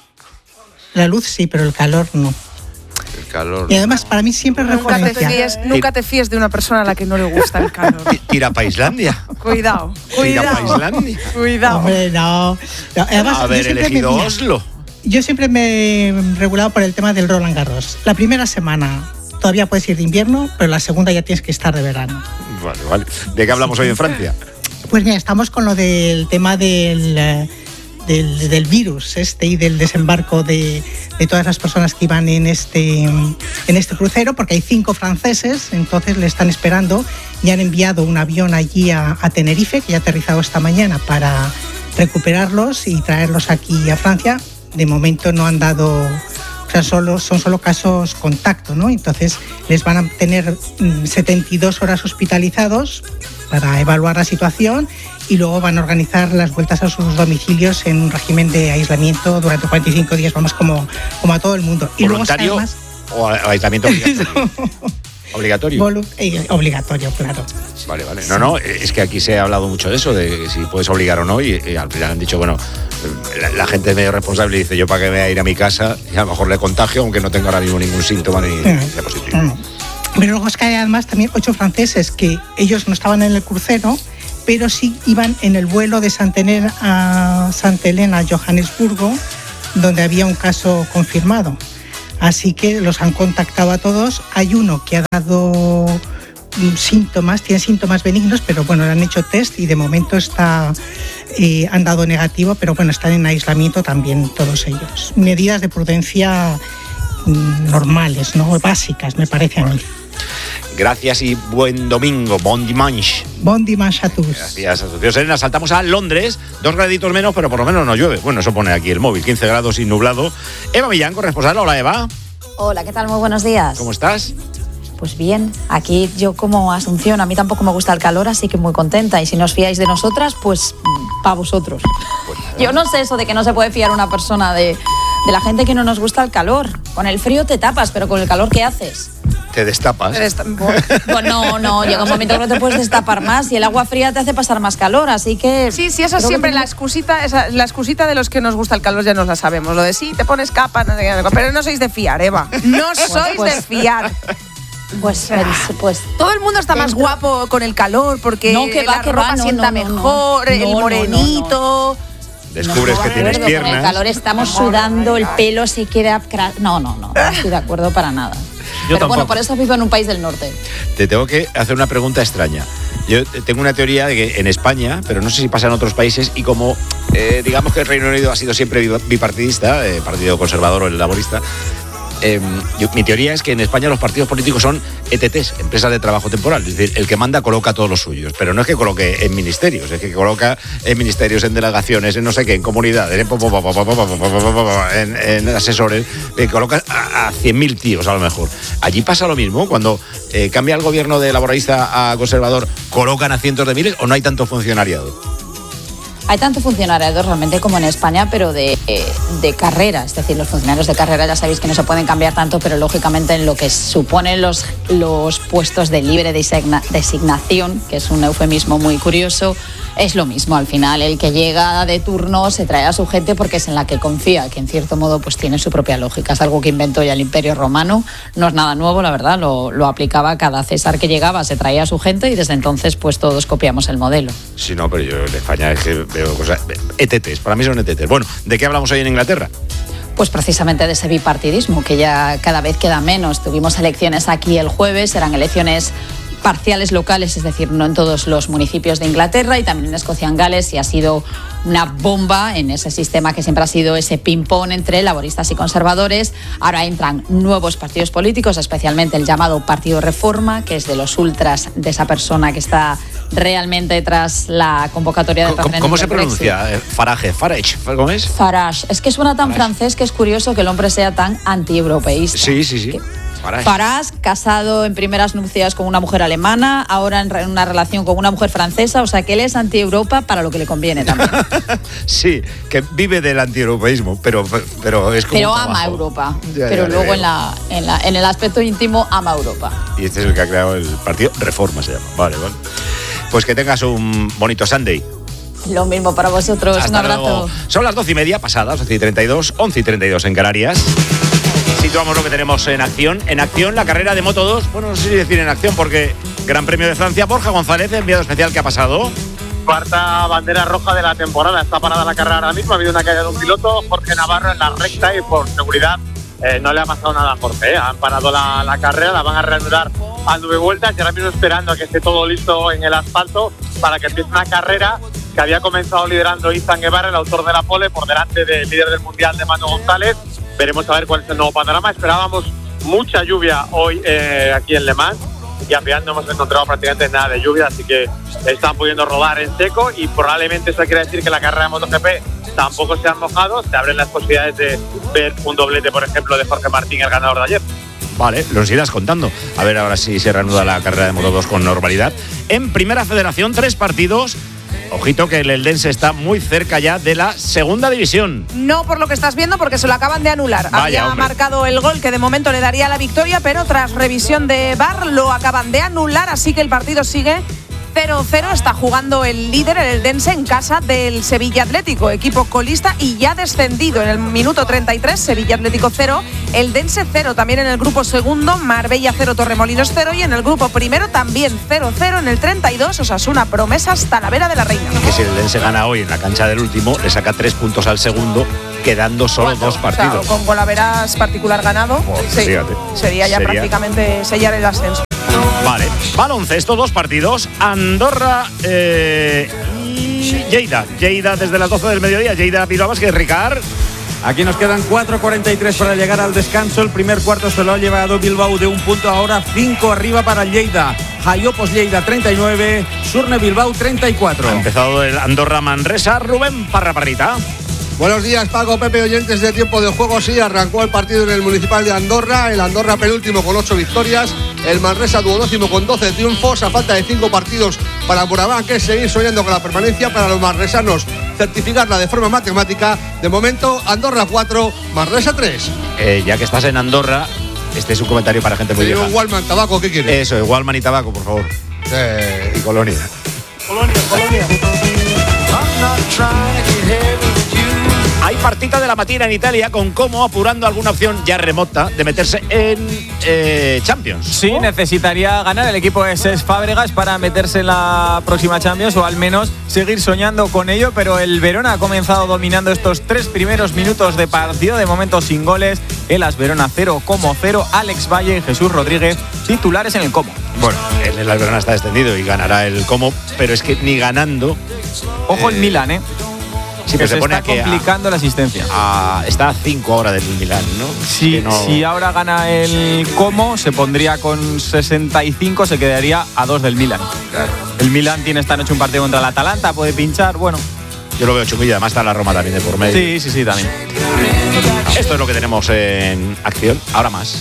La luz sí, pero el calor no. El calor. Y además para mí siempre es referencia. Nunca te fíes de una persona a la que no le gusta el calor. Tira para Islandia. Cuidado. Tira para Islandia. Cuidado. Hombre, no. Además, haber elegido Oslo. Yo siempre me he regulado por el tema del Roland Garros. La primera semana todavía puedes ir de invierno, pero la segunda ya tienes que estar de verano. Vale. ¿De qué hablamos hoy en Francia? Pues mira, estamos con lo del tema del virus y del desembarco de todas las personas que iban en este crucero, porque hay 5 franceses, entonces le están esperando y han enviado un avión allí a Tenerife, que ya ha aterrizado esta mañana, para recuperarlos y traerlos aquí a Francia. De momento no han dado, o sea, son solo casos contacto, ¿no? Entonces les van a tener 72 horas hospitalizados para evaluar la situación y luego van a organizar las vueltas a sus domicilios en un régimen de aislamiento durante 45 días, vamos, como a todo el mundo. Y ¿voluntario luego, además, o aislamiento obligatorio? Obligatorio, claro. Vale. No, es que aquí se ha hablado mucho de eso, de si puedes obligar o no, y al final han dicho, bueno, la gente es medio responsable y dice, yo para qué me voy a ir a mi casa y a lo mejor le contagio, aunque no tenga ahora mismo ningún síntoma ni sea positivo. Pero luego es que hay además también 8 franceses que ellos no estaban en el crucero, pero sí iban en el vuelo de Santa Elena a Johannesburgo, donde había un caso confirmado. Así que los han contactado a todos. Hay uno que ha dado síntomas, tiene síntomas benignos, pero bueno, le han hecho test y de momento han dado negativo, pero bueno, están en aislamiento también todos ellos. Medidas de prudencia normales, ¿no? Básicas, me parece a mí. Gracias y buen domingo. Bon dimanche. Bon dimanche a todos. Gracias, Asunción Serena. Saltamos a Londres. 2 graditos menos, pero por lo menos no llueve. Bueno, eso pone aquí el móvil. 15 grados y nublado. Eva Millán, corresponsal. Hola, Eva. Hola, ¿qué tal? Muy buenos días. ¿Cómo estás? Pues bien, aquí yo como Asunción, a mí tampoco me gusta el calor, así que muy contenta. Y si no os fiáis de nosotras, pues para vosotros. Yo no sé eso de que no se puede fiar una persona de la gente que no nos gusta el calor. Con el frío te tapas, pero con el calor, ¿qué haces? Te destapas. Pues no, llega un momento que no te puedes destapar más y el agua fría te hace pasar más calor, así que... Sí, eso es siempre la excusita de los que nos gusta el calor, ya nos la sabemos. Lo de sí, te pones capa, no sé qué, pero no sois de fiar, Eva. No sois de fiar. Pues todo el mundo está más guapo con el calor porque la ropa sienta mejor, el morenito... Descubres que tienes piernas. Con el calor estamos sudando, el pelo se queda... No estoy de acuerdo para nada. Pero bueno, por eso vivo en un país del norte. Te tengo que hacer una pregunta extraña. Yo tengo una teoría de que en España, pero no sé si pasa en otros países, y como digamos que el Reino Unido ha sido siempre bipartidista, partido conservador o el laborista, mi teoría es que en España los partidos políticos son ETTs, empresas de trabajo temporal. Es decir, el que manda coloca a todos los suyos. Pero no es que coloque en ministerios, es que coloca en ministerios, en delegaciones, en no sé qué, en comunidades, en asesores. Coloca a 100.000 tíos a lo mejor. Allí pasa lo mismo. Cuando cambia el gobierno de laborista a conservador, ¿colocan a cientos de miles o no hay tanto funcionariado? Hay tanto funcionariado realmente como en España, pero de carrera. Es decir, los funcionarios de carrera ya sabéis que no se pueden cambiar tanto, pero lógicamente en lo que suponen los puestos de libre designación, que es un eufemismo muy curioso, es lo mismo. Al final, el que llega de turno se trae a su gente porque es en la que confía, que en cierto modo pues tiene su propia lógica. Es algo que inventó ya el Imperio Romano. No es nada nuevo, la verdad. Lo aplicaba cada César que llegaba, se traía a su gente y desde entonces pues todos copiamos el modelo. Sí, no, pero yo en España es que veo cosas... ETTs, para mí son ETTs. Bueno, ¿de qué hablamos hoy en Inglaterra? Pues precisamente de ese bipartidismo, que ya cada vez queda menos. Tuvimos elecciones aquí el jueves, eran elecciones parciales locales, es decir, no en todos los municipios de Inglaterra, y también en Escocia, en Gales, y ha sido una bomba en ese sistema que siempre ha sido ese ping-pong entre laboristas y conservadores. Ahora entran nuevos partidos políticos, especialmente el llamado Partido Reforma, que es de los ultras de esa persona que está realmente tras la convocatoria del referéndum. ¿Cómo se pronuncia? Farage, ¿cómo es? Farage. Es que suena tan francés que es curioso que el hombre sea tan anti-europeísta. Sí. Farage, casado en primeras nupcias con una mujer alemana, ahora en una relación con una mujer francesa, o sea que él es anti-Europa para lo que le conviene también. Sí, que vive del anti-europeísmo, pero es como pero ama Europa, pero luego en el aspecto íntimo ama Europa. Y este es el que ha creado el partido Reforma, se llama. Vale. Pues que tengas un bonito Sunday. Lo mismo para vosotros. Hasta un abrazo. Luego. Son las 12:30 pasadas, 12:32, 11:32 en Canarias. Situamos lo que tenemos en acción. En acción, la carrera de Moto 2. Bueno, no sé si decir en acción porque Gran Premio de Francia. Borja González, enviado especial, ¿qué ha pasado? Cuarta bandera roja de la temporada. Está parada la carrera ahora mismo. Ha habido una caída de un piloto, Jorge Navarro, en la recta, y por seguridad no le ha pasado nada a Jorge. Han parado la carrera, la van a reanudar a 9 vueltas y ahora mismo esperando a que esté todo listo en el asfalto para que empiece una carrera que había comenzado liderando Izan Guevara, el autor de la pole, por delante del líder del mundial de Manu González. Veremos a ver cuál es el nuevo panorama. Esperábamos mucha lluvia hoy aquí en Le Mans y al final no hemos encontrado prácticamente nada de lluvia, así que están pudiendo rodar en seco y probablemente eso quiere decir que la carrera de MotoGP tampoco se han mojado. Se abren las posibilidades de ver un doblete, por ejemplo, de Jorge Martín, el ganador de ayer. Vale, los irás contando. A ver ahora si se reanuda la carrera de Moto 2 con normalidad. En Primera Federación, 3 partidos. Ojito que el Eldense está muy cerca ya de la segunda división. No por lo que estás viendo, porque se lo acaban de anular. Vaya, había marcado el gol que de momento le daría la victoria, pero tras revisión de VAR lo acaban de anular, así que el partido sigue 0-0. Está jugando el líder, el Eldense, en casa del Sevilla Atlético, equipo colista y ya descendido. En el minuto 33, Sevilla Atlético 0, Eldense 0. También en el grupo segundo, Marbella 0, Torremolinos 0. Y en el grupo primero también 0-0. En el 32, Osasuna Promesas, Talavera de la Reina. Que si el Eldense gana hoy en la cancha del último, le saca 3 puntos al segundo, quedando solo 2 partidos. O sea, con golaveras particular ganado, sí, sería ya prácticamente sellar el ascenso. Vale, baloncesto, 2 partidos, Andorra y Lleida. Lleida desde las 12 del mediodía, Lleida Bilbao Basket, Ricard. Aquí nos quedan 4:43 para llegar al descanso. El primer cuarto se lo ha llevado Bilbao de 1 punto. Ahora 5 arriba para Lleida. Jaiopos Lleida 39, Surne Bilbao 34. Ha empezado el Andorra Manresa. Rubén Parraparrita. Buenos días, Paco, Pepe, oyentes de Tiempo de Juego. Sí, arrancó el partido en el Municipal de Andorra. El Andorra penúltimo con 8 victorias. El Manresa duodécimo con 12 triunfos. A falta de 5 partidos para Buraván, que es seguir soñando con la permanencia. Para los manresanos, certificarla de forma matemática. De momento, Andorra 4, Manresa 3. Ya que estás en Andorra, este es un comentario para gente muy vieja. Señor Wallman, tabaco, ¿qué quieres? Eso, Wallman y tabaco, por favor. Y Colonia. Colonia. Hay partita de la matina en Italia con Como apurando alguna opción ya remota de meterse en Champions. Sí, necesitaría ganar el equipo de Cesc Fábregas para meterse en la próxima Champions o al menos seguir soñando con ello, pero el Verona ha comenzado dominando estos 3 primeros minutos de partido, de momento sin goles. El AS Verona 0, Como 0, Alex Valle y Jesús Rodríguez titulares en el Como. Bueno, el AS Verona está descendido y ganará el Como, pero es que ni ganando... Ojo el Milan, Sí, que se está pone complicando la asistencia. Está a 5 ahora del Milán, ¿no? Si ahora gana el Como, se pondría con 65, se quedaría a 2 del Milan. Claro. El Milan tiene esta noche un partido contra el Atalanta, puede pinchar, bueno. Yo lo veo chunguillo, además está la Roma también de por medio. Sí, también. Esto es lo que tenemos en acción, ahora más.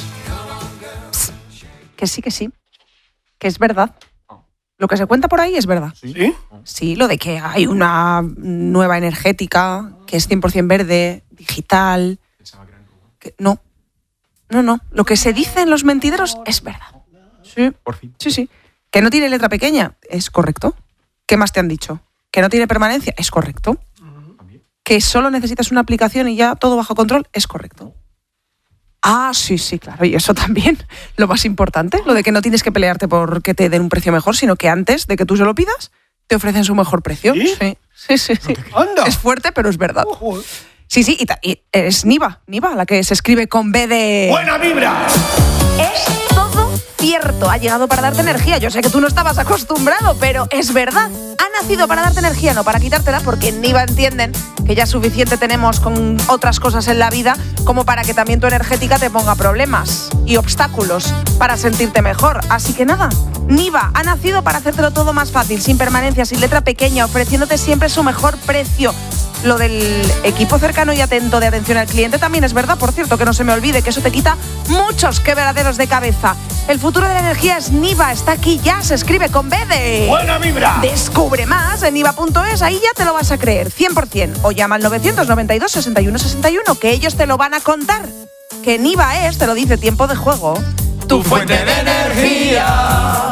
Que sí. Que es verdad. Lo que se cuenta por ahí es verdad. ¿Sí? Sí, lo de que hay una nueva energética, que es 100% verde, digital. No. Lo que se dice en los mentideros es verdad. Sí, por fin. Sí. Que no tiene letra pequeña, es correcto. ¿Qué más te han dicho? Que no tiene permanencia, es correcto. Que solo necesitas una aplicación y ya todo bajo control, es correcto. Ah, sí, claro, y eso también, lo más importante, lo de que no tienes que pelearte por que te den un precio mejor, sino que antes de que tú se lo pidas, te ofrecen su mejor precio. Sí. Anda. Es fuerte, pero es verdad. Sí, y es Niva, la que se escribe con B de... ¡Buena vibra! Es todo cierto, ha llegado para darte energía. Yo sé que tú no estabas acostumbrado, pero es verdad. Ha nacido para darte energía, no para quitártela, porque en Niva entienden que ya suficiente tenemos con otras cosas en la vida como para que también tu energética te ponga problemas y obstáculos para sentirte mejor. Así que nada, Niva ha nacido para hacértelo todo más fácil, sin permanencia, sin letra pequeña, ofreciéndote siempre su mejor precio. Lo del equipo cercano y atento de atención al cliente también es verdad, por cierto, que no se me olvide, que eso te quita muchos quebraderos de cabeza. El futuro de la energía es Niva, está aquí ya, se escribe con B de... ¡Buena vibra! Descubre más en niva.es, ahí ya te lo vas a creer, 100%. O llama al 992 61 61, que ellos te lo van a contar. Que Niva es, te lo dice Tiempo de Juego, tu fuente de energía.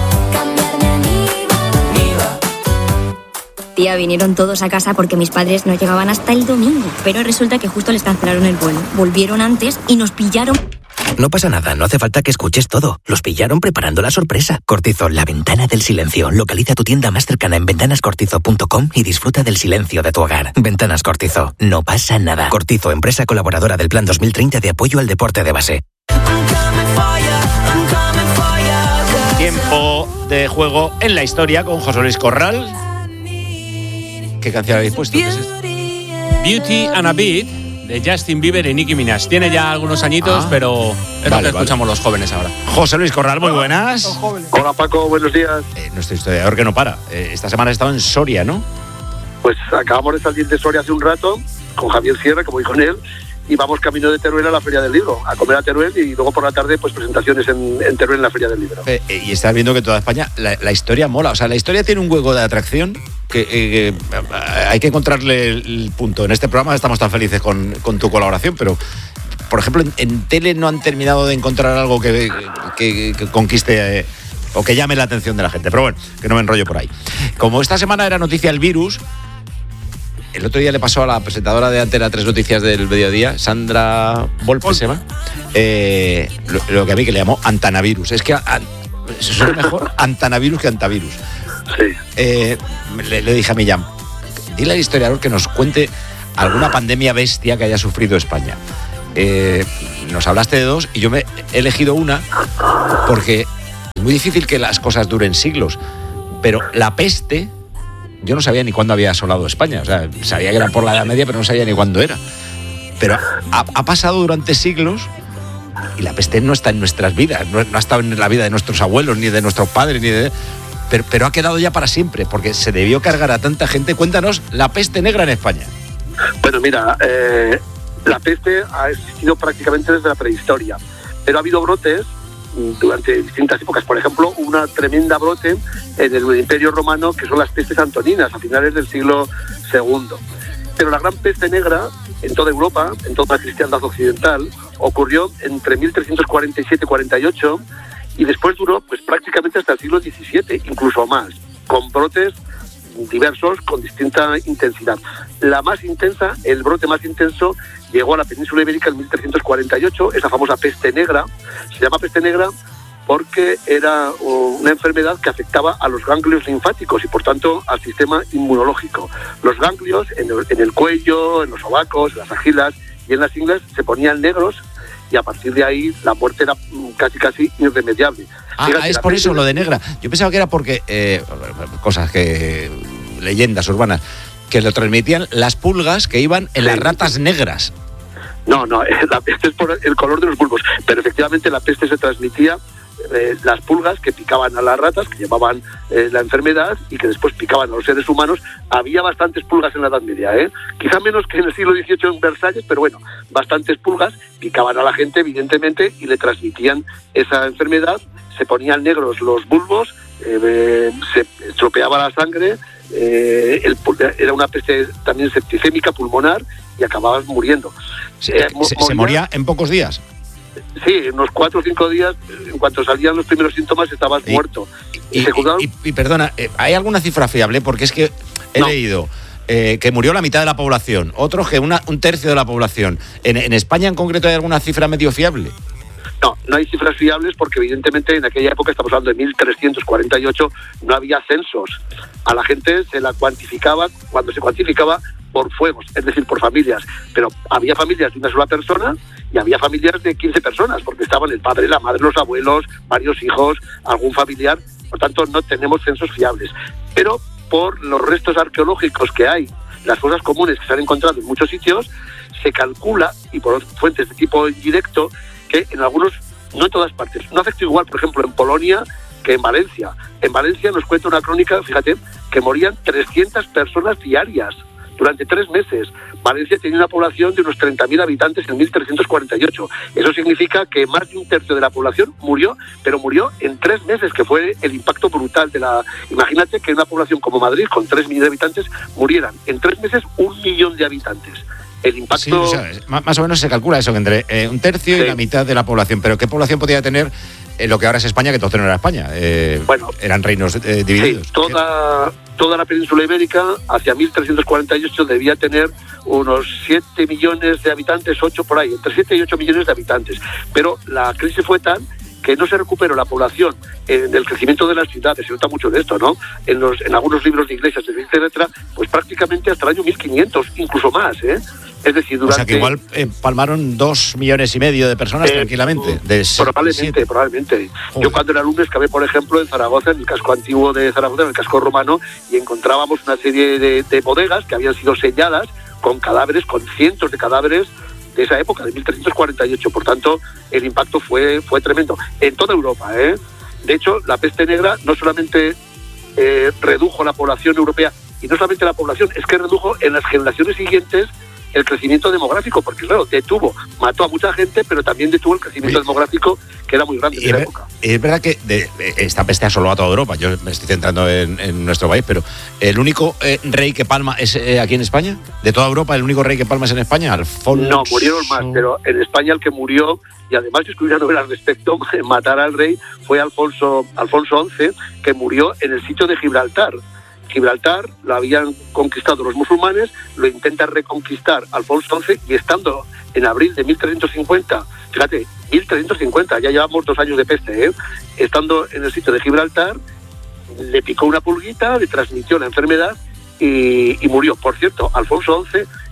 Tía, vinieron todos a casa porque mis padres no llegaban hasta el domingo. Pero resulta que justo les cancelaron el vuelo. Volvieron antes y nos pillaron. No pasa nada, no hace falta que escuches todo. Los pillaron preparando la sorpresa. Cortizo, la ventana del silencio. Localiza tu tienda más cercana en ventanascortizo.com y disfruta del silencio de tu hogar. Ventanas Cortizo, no pasa nada. Cortizo, empresa colaboradora del Plan 2030 de apoyo al deporte de base. Tiempo de Juego en la historia con José Luis Corral. ¿Qué canción habéis puesto? ¿Qué es esto? Beauty and a Beat de Justin Bieber y Nicki Minaj. Tiene ya algunos añitos, pero es lo que escuchamos los jóvenes ahora. José Luis Corral, muy buenas. Hola Paco, buenos días. Nuestro historiador que no para. Esta semana ha estado en Soria, ¿no? Pues acabamos de salir de Soria hace un rato con Javier Sierra, que voy con él, y vamos camino de Teruel a la Feria del Libro, a comer a Teruel y luego por la tarde pues presentaciones en Teruel en la Feria del Libro. Y estás viendo que toda España, la historia mola, o sea, la historia tiene un hueco de atracción que hay que encontrarle el punto. En este programa estamos tan felices con tu colaboración, pero por ejemplo en tele no han terminado de encontrar algo que conquiste o que llame la atención de la gente, pero bueno, que no me enrollo por ahí. Como esta semana era noticia el virus, el otro día le pasó a la presentadora de Antena 3 Noticias del Mediodía, Sandra Volpe, se llama, lo que a mí que le llamó Antanavirus. Es que es mejor Antanavirus que Antavirus. Sí. Le dije a Millán, dile al historiador que nos cuente alguna pandemia bestia que haya sufrido España. Nos hablaste de dos y yo me he elegido una porque es muy difícil que las cosas duren siglos, pero la peste, yo no sabía ni cuándo había asolado España. O sea, sabía que era por la Edad Media, pero no sabía ni cuándo era. Pero ha pasado durante siglos y la peste no está en nuestras vidas, no ha estado en la vida de nuestros abuelos, ni de nuestros padres, pero ha quedado ya para siempre, porque se debió cargar a tanta gente. Cuéntanos la peste negra en España. Bueno, mira, la peste ha existido prácticamente desde la prehistoria, pero ha habido brotes durante distintas épocas. Por ejemplo, una tremenda brote en el Imperio Romano, que son las pestes antoninas, a finales del siglo II. Pero la gran peste negra en toda Europa, en toda la cristiandad occidental, ocurrió entre 1347-48 y después duró pues prácticamente hasta el siglo XVII, incluso más, con brotes diversos con distinta intensidad. La más intensa, el brote más intenso, llegó a la península ibérica en 1348, esa famosa peste negra. Se llama peste negra porque era una enfermedad que afectaba a los ganglios linfáticos y por tanto al sistema inmunológico. Los ganglios en el cuello, en los sobacos, en las axilas y en las ingles se ponían negros y a partir de ahí la muerte era casi irremediable. Fíjate, es por eso lo de negra. Yo pensaba que era porque, leyendas urbanas, que lo transmitían las pulgas que iban en las ratas negras. No, la peste es por el color de los bulbos, pero efectivamente la peste se transmitía las pulgas que picaban a las ratas, que llevaban la enfermedad y que después picaban a los seres humanos. Había bastantes pulgas en la Edad Media, quizá menos que en el siglo XVIII en Versalles, pero bueno, bastantes pulgas picaban a la gente, evidentemente, y le transmitían esa enfermedad. Se ponían negros los bulbos, se estropeaba la sangre, era una peste también septicémica pulmonar y acababas muriendo. ¿Se moría en pocos días? Sí, unos 4 o 5 días, en cuanto salían los primeros síntomas estabas muerto. Y perdona, ¿hay alguna cifra fiable? Porque es que he leído que murió la mitad de la población, otros que un tercio de la población. ¿En España en concreto hay alguna cifra medio fiable? No hay cifras fiables porque evidentemente en aquella época, estamos hablando de 1348, no había censos. A la gente se la cuantificaba, cuando se cuantificaba, por fuegos, es decir, por familias. Pero había familias de una sola persona y había familias de 15 personas, porque estaban el padre, la madre, los abuelos, varios hijos, algún familiar. Por tanto, no tenemos censos fiables. Pero por los restos arqueológicos que hay, las fosas comunes que se han encontrado en muchos sitios, se calcula, y por fuentes de tipo indirecto, que en algunos, no en todas partes, no afecta igual, por ejemplo, en Polonia que en Valencia. En Valencia nos cuenta una crónica, fíjate, que morían 300 personas diarias durante 3 meses. Valencia tenía una población de unos 30.000 habitantes en 1348. Eso significa que más de un tercio de la población murió, pero murió en 3 meses, que fue el impacto brutal de la... Imagínate que en una población como Madrid, con 3 millones de habitantes, murieran en 3 meses 1 millón de habitantes. El impacto... Sí, o sea, más o menos se calcula eso, entre un tercio y la mitad de la población. Pero ¿qué población podía tener lo que ahora es España, que entonces no era España? Eran reinos divididos. Sí, toda la península ibérica, hacia 1348, debía tener unos 7 millones de habitantes, 8 por ahí, entre 7 y 8 millones de habitantes. Pero la crisis fue tan que no se recuperó la población en el crecimiento de las ciudades. Se nota mucho de esto, ¿no? En algunos libros de iglesias, etcétera, pues prácticamente hasta el año 1500, incluso más, Es decir, durante... O sea, que igual palmaron 2,5 millones de personas tranquilamente. Probablemente. Yo cuando era alumno excabé, por ejemplo, en Zaragoza, en el casco antiguo de Zaragoza, en el casco romano, y encontrábamos una serie de bodegas que habían sido selladas con cadáveres, con cientos de cadáveres de esa época, de 1348. Por tanto, el impacto fue tremendo. En toda Europa, De hecho, la peste negra no solamente redujo la población europea, y no solamente la población, es que redujo en las generaciones siguientes el crecimiento demográfico, porque claro, mató a mucha gente, pero también detuvo el crecimiento demográfico, que era muy grande en esa época. Es verdad que esta peste asoló a toda Europa. Yo me estoy centrando en nuestro país, pero ¿el único rey que palma es aquí en España? ¿De toda Europa el único rey que palma es en España? Alfonso... No, murieron más, pero en España el que murió, y además yo escribí una novela al respecto, matar al rey, fue Alfonso XI, que murió en el sitio de Gibraltar. Gibraltar lo habían conquistado los musulmanes, lo intenta reconquistar Alfonso XI, y estando en abril de 1350, fíjate, 1350, ya llevamos 2 años de peste, estando en el sitio de Gibraltar, le picó una pulguita, le transmitió la enfermedad y murió. Por cierto, Alfonso XI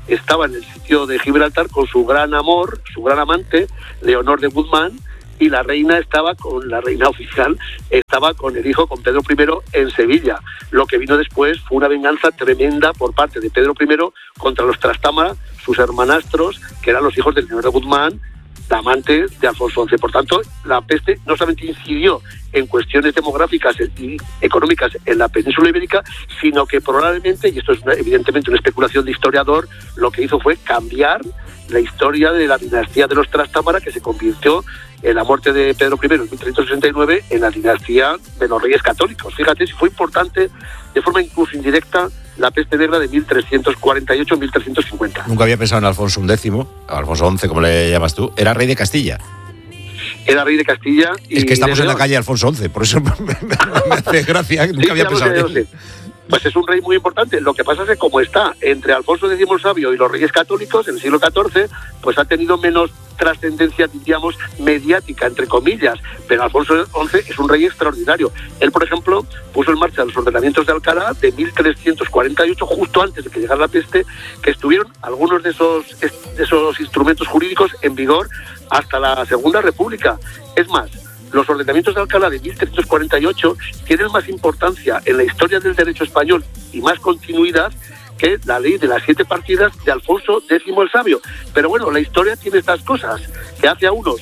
estaba en el sitio de Gibraltar con su gran amor, su gran amante, Leonor de Guzmán, y la reina oficial estaba con el hijo, con Pedro I, en Sevilla. Lo que vino después fue una venganza tremenda por parte de Pedro I contra los Trastámara, sus hermanastros, que eran los hijos de Leonor de Guzmán, la amante de Alfonso XI. Por tanto, la peste no solamente incidió en cuestiones demográficas y económicas en la península ibérica, sino que probablemente, y esto es evidentemente una especulación de historiador, lo que hizo fue cambiar la historia de la dinastía de los Trastámara, que se convirtió en la muerte de Pedro I en 1369 en la dinastía de los Reyes Católicos. Fíjate si fue importante, de forma incluso indirecta, la peste negra de 1348-1350. Nunca había pensado en Alfonso XI, Alfonso XI, como le llamas tú, era rey de Castilla. Era rey de Castilla. Y es que estamos en la calle Alfonso XI, por eso me hace gracia, nunca había pensado en él. Pues es un rey muy importante. Lo que pasa es que como está entre Alfonso X el Sabio y los Reyes Católicos en el siglo XIV, pues ha tenido menos trascendencia, diríamos, mediática, entre comillas. Pero Alfonso XI es un rey extraordinario. Él, por ejemplo, puso en marcha los ordenamientos de Alcalá de 1348, justo antes de que llegara la peste, que estuvieron algunos de esos instrumentos jurídicos en vigor hasta la Segunda República. Es más, los ordenamientos de Alcalá de 1348 tienen más importancia en la historia del derecho español y más continuidad que la ley de las 7 partidas de Alfonso X el Sabio. Pero bueno, la historia tiene estas cosas que hace a unos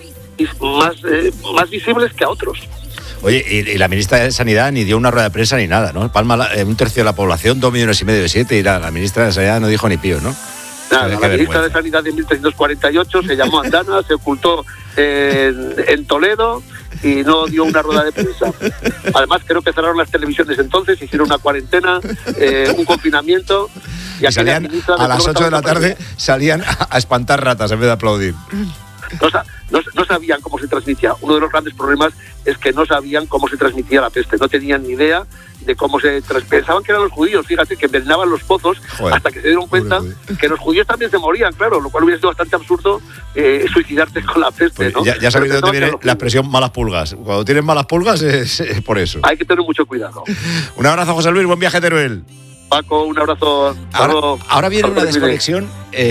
más visibles que a otros. Oye, y la ministra de Sanidad ni dio una rueda de prensa ni nada, ¿no? Palma un tercio de la población, 2,5 millones de 7, y la ministra de Sanidad no dijo ni pío, ¿no? Nada, la ministra de Sanidad de 1348 se llamó Andana, se ocultó en Toledo y no dio una rueda de prensa. Además, creo que cerraron las televisiones entonces, hicieron una cuarentena, un confinamiento. Y salían a las 8 de la tarde, salían a espantar ratas en vez de aplaudir. No sabían cómo se transmitía. Uno de los grandes problemas es que no sabían cómo se transmitía la peste. No tenían ni idea de cómo se transmitía. Pensaban que eran los judíos, fíjate, que envenenaban los pozos. Joder, hasta que se dieron cuenta que los judíos también se morían, claro, lo cual hubiera sido bastante absurdo suicidarte con la peste, pues, ¿no? Ya sabéis de dónde viene la expresión malas pulgas. Cuando tienen malas pulgas es por eso. Hay que tener mucho cuidado. Un abrazo, José Luis, buen viaje a Teruel. Paco, un abrazo. Ahora viene una desconexión.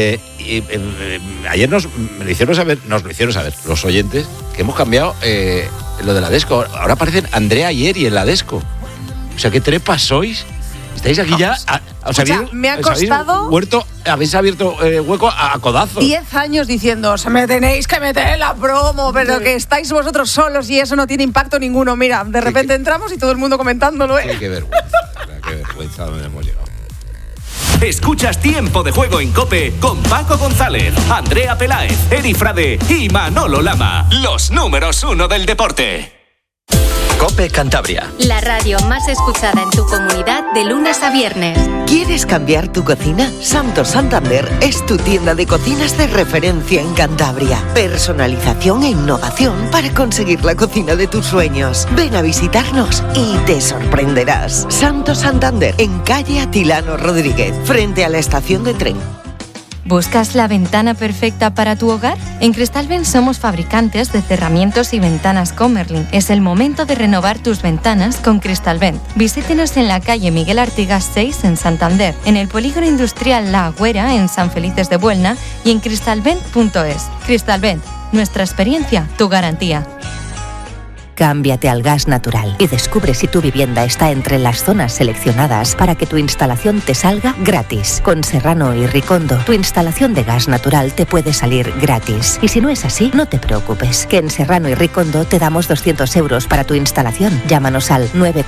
Ayer nos lo hicieron saber los oyentes que hemos cambiado lo de la Desco. Ahora aparecen Andrea y Eri en la Desco. O sea, ¿qué trepas sois? Estáis aquí ya. Me ha costado. Habéis abierto hueco a codazo. 10 años diciendo, se me tenéis que meter en la promo, pero que estáis vosotros solos y eso no tiene impacto ninguno. Mira, de repente entramos y todo el mundo comentándolo, ¿eh? Qué vergüenza donde hemos llegado. Escuchas Tiempo de Juego en COPE con Paco González, Andrea Peláez, Eri Frade y Manolo Lama. Los números 1 del deporte. COPE Cantabria. La radio más escuchada en tu comunidad de lunes a viernes. ¿Quieres cambiar tu cocina? Santo Santander es tu tienda de cocinas de referencia en Cantabria. Personalización e innovación para conseguir la cocina de tus sueños. Ven a visitarnos y te sorprenderás. Santo Santander, en calle Atilano Rodríguez, frente a la estación de tren. ¿Buscas la ventana perfecta para tu hogar? En Cristalvent somos fabricantes de cerramientos y ventanas Comerlin. Es el momento de renovar tus ventanas con Cristalvent. Visítenos en la calle Miguel Artigas 6 en Santander, en el polígono industrial La Agüera en San Felices de Buelna y en cristalvent.es. Cristalvent, nuestra experiencia, tu garantía. Cámbiate al gas natural y descubre si tu vivienda está entre las zonas seleccionadas para que tu instalación te salga gratis. Con Serrano y Ricondo, tu instalación de gas natural te puede salir gratis. Y si no es así, no te preocupes, que en Serrano y Ricondo te damos 200 euros para tu instalación. Llámanos al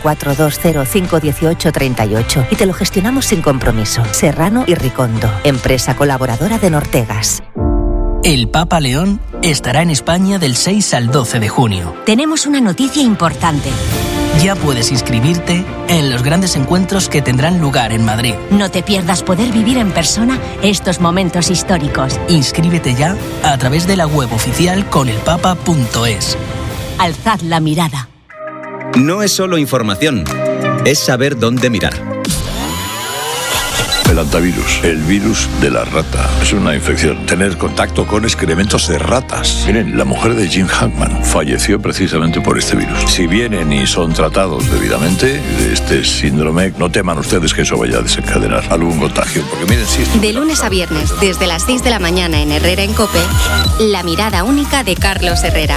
942051838 y te lo gestionamos sin compromiso. Serrano y Ricondo, empresa colaboradora de Nortegas. El Papa León estará en España del 6 al 12 de junio. Tenemos una noticia importante. Ya puedes inscribirte en los grandes encuentros que tendrán lugar en Madrid. No te pierdas poder vivir en persona estos momentos históricos. Inscríbete ya a través de la web oficial conelpapa.es. Alzad la mirada. No es solo información, es saber dónde mirar. El hantavirus, el virus de la rata. Es una infección. Tener contacto con excrementos de ratas. Miren, la mujer de Jim Hackman falleció precisamente por este virus. Si vienen y son tratados debidamente de este síndrome, no teman ustedes que eso vaya a desencadenar algún contagio. Porque miren, sí. De lunes a viernes, desde las 6 de la mañana en Herrera en COPE, la mirada única de Carlos Herrera.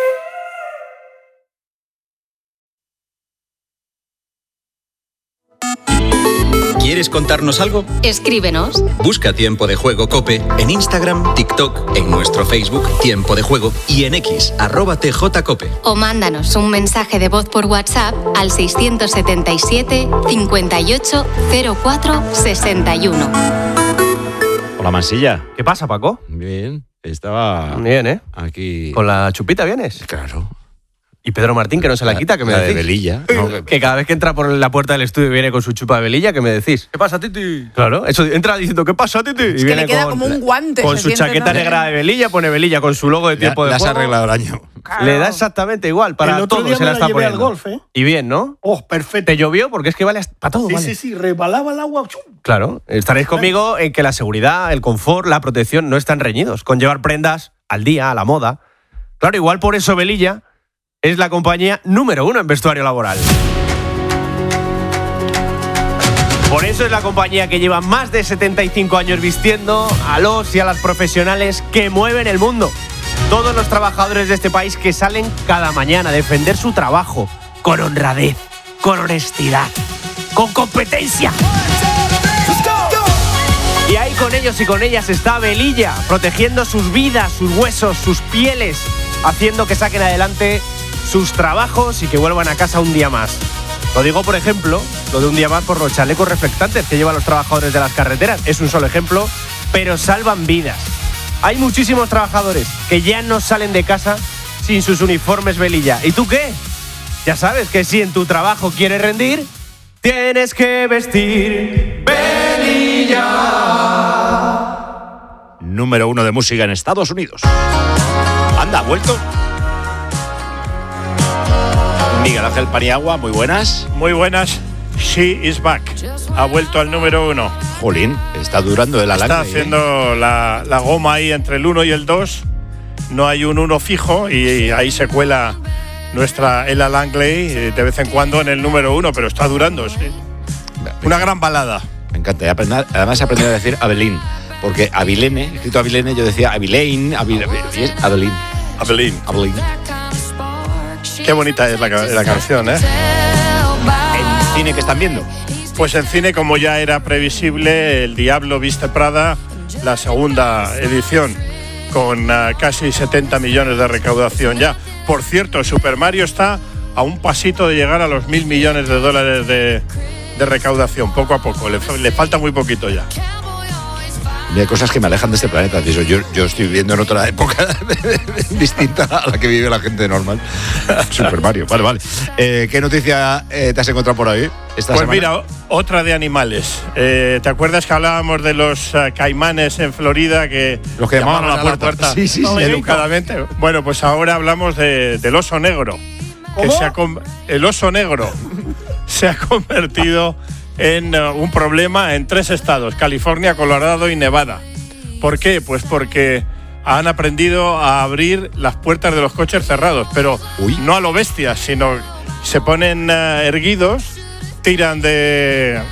¿Quieres contarnos algo? Escríbenos. Busca Tiempo de Juego COPE en Instagram, TikTok, en nuestro Facebook Tiempo de Juego y en X @TJCOPE. O mándanos un mensaje de voz por WhatsApp al 677 58 04 61. Hola, Mansilla. ¿Qué pasa, Paco? Bien, estaba... Bien, ¿eh? Aquí... ¿Con la chupita vienes? Claro. ¿Y Pedro Martín, que no se la quita? ¿Qué me decís? de velilla. ¿No? Que cada vez que entra por la puerta del estudio viene con su chupa de velilla, ¿qué me decís? ¿Qué pasa, Titi? Claro, eso entra diciendo, ¿qué pasa, Titi? Es y que viene le queda como un guante. con su chaqueta negra de velilla, pone velilla con su logo de Tiempo de Le has Juego. arreglado el año. Claro. Le da exactamente igual, para el otro todo día se la me está llevé poniendo. al golf, ¿eh? Y bien, ¿no? Oh, perfecto. ¿Te llovió? Porque es que vale para todo, Sí, vale. sí, rebalaba el agua. ¡Chum! Claro, estaréis conmigo en que la seguridad, el confort, la protección no están reñidos con llevar prendas al día, a la moda. Claro, igual por eso Velilla es la compañía número 1 en vestuario laboral. Por eso es la compañía que lleva más de 75 años vistiendo a los y a las profesionales que mueven el mundo. Todos los trabajadores de este país que salen cada mañana a defender su trabajo con honradez, con honestidad, con competencia. Y ahí con ellos y con ellas está Velilla, protegiendo sus vidas, sus huesos, sus pieles, haciendo que saquen adelante sus trabajos y que vuelvan a casa un día más. Lo digo, por ejemplo, lo de un día más por los chalecos reflectantes que llevan los trabajadores de las carreteras. Es un solo ejemplo, pero salvan vidas. Hay muchísimos trabajadores que ya no salen de casa sin sus uniformes Velilla. ¿Y tú qué? Ya sabes que si en tu trabajo quieres rendir, tienes que vestir Velilla. Número 1 de música en Estados Unidos. Anda, ¿ha vuelto? Miguel Ángel Paniagua, muy buenas. Muy buenas. She is back. Ha vuelto al número 1. Jolín, está durando el alambre. Está haciendo la goma ahí entre el 1 y el 2. No hay un 1 fijo y ahí se cuela nuestra Ella Langley de vez en cuando en el número 1, pero está durando, sí. Una gran balada. Me encanta. Además he aprendido a decir Abelín, porque Avilene, escrito Avilene, yo decía Avilain, Abelín. Abelín. Qué bonita es la canción, ¿eh? ¿En cine que están viendo? Pues en cine, como ya era previsible, El Diablo Viste Prada, la segunda edición, con casi 70 millones de recaudación ya. Por cierto, Super Mario está a un pasito de llegar a los 1.000 millones de dólares de recaudación, poco a poco. Le falta muy poquito ya. Hay cosas que me alejan de este planeta. Yo estoy viviendo en otra época distinta a la que vive la gente normal. Super Mario, vale. ¿Qué noticia te has encontrado por ahí esta semana? Mira, otra de animales. ¿Te acuerdas que hablábamos de los caimanes en Florida que los que llamaban a la puerta? Sí, educadamente. Bueno, pues ahora hablamos del oso negro. ¿Cómo? El oso negro se ha convertido en un problema en 3 estados, California, Colorado y Nevada. ¿Por qué? Pues porque han aprendido a abrir las puertas de los coches cerrados, pero no a lo bestia, sino se ponen erguidos, tiran del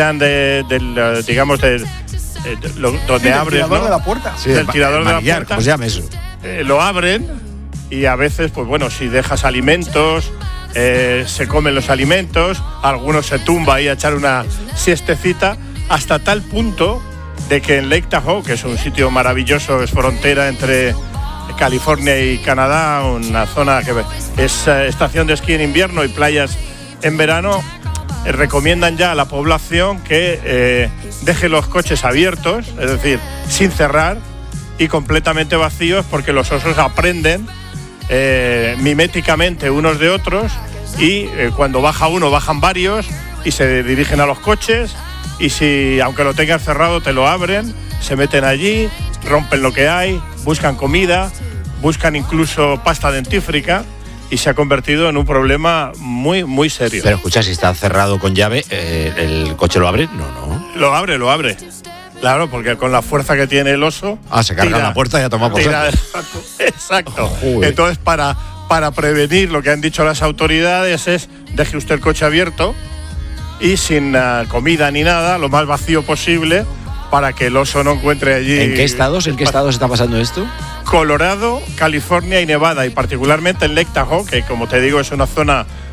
digamos donde abres, ¿no? De la puerta. Sí, del tirador de la puerta. ¿Cómo se llama eso? Lo abren y a veces, pues bueno, si dejas alimentos, se comen los alimentos, algunos se tumba ahí a echar una siestecita, hasta tal punto de que en Lake Tahoe, que es un sitio maravilloso, es frontera entre California y Canadá, una zona que es estación de esquí en invierno y playas en verano, recomiendan ya a la población que deje los coches abiertos, es decir, sin cerrar y completamente vacíos, porque los osos aprenden miméticamente unos de otros y cuando baja uno bajan varios y se dirigen a los coches, y si aunque lo tengas cerrado te lo abren, se meten allí, rompen lo que hay, buscan comida, buscan incluso pasta dentífrica, y se ha convertido en un problema muy, muy serio. Pero escucha, si está cerrado con llave, ¿el coche lo abre? No. Lo abre. Claro, porque con la fuerza que tiene el oso. Se carga la puerta y ya toma por saco. Exacto. Entonces, para prevenir, lo que han dicho las autoridades es: deje usted el coche abierto y sin comida ni nada, lo más vacío posible, para que el oso no encuentre allí. ¿En qué estados está pasando esto? Colorado, California y Nevada, y particularmente en Lake Tahoe, que como te digo es una zona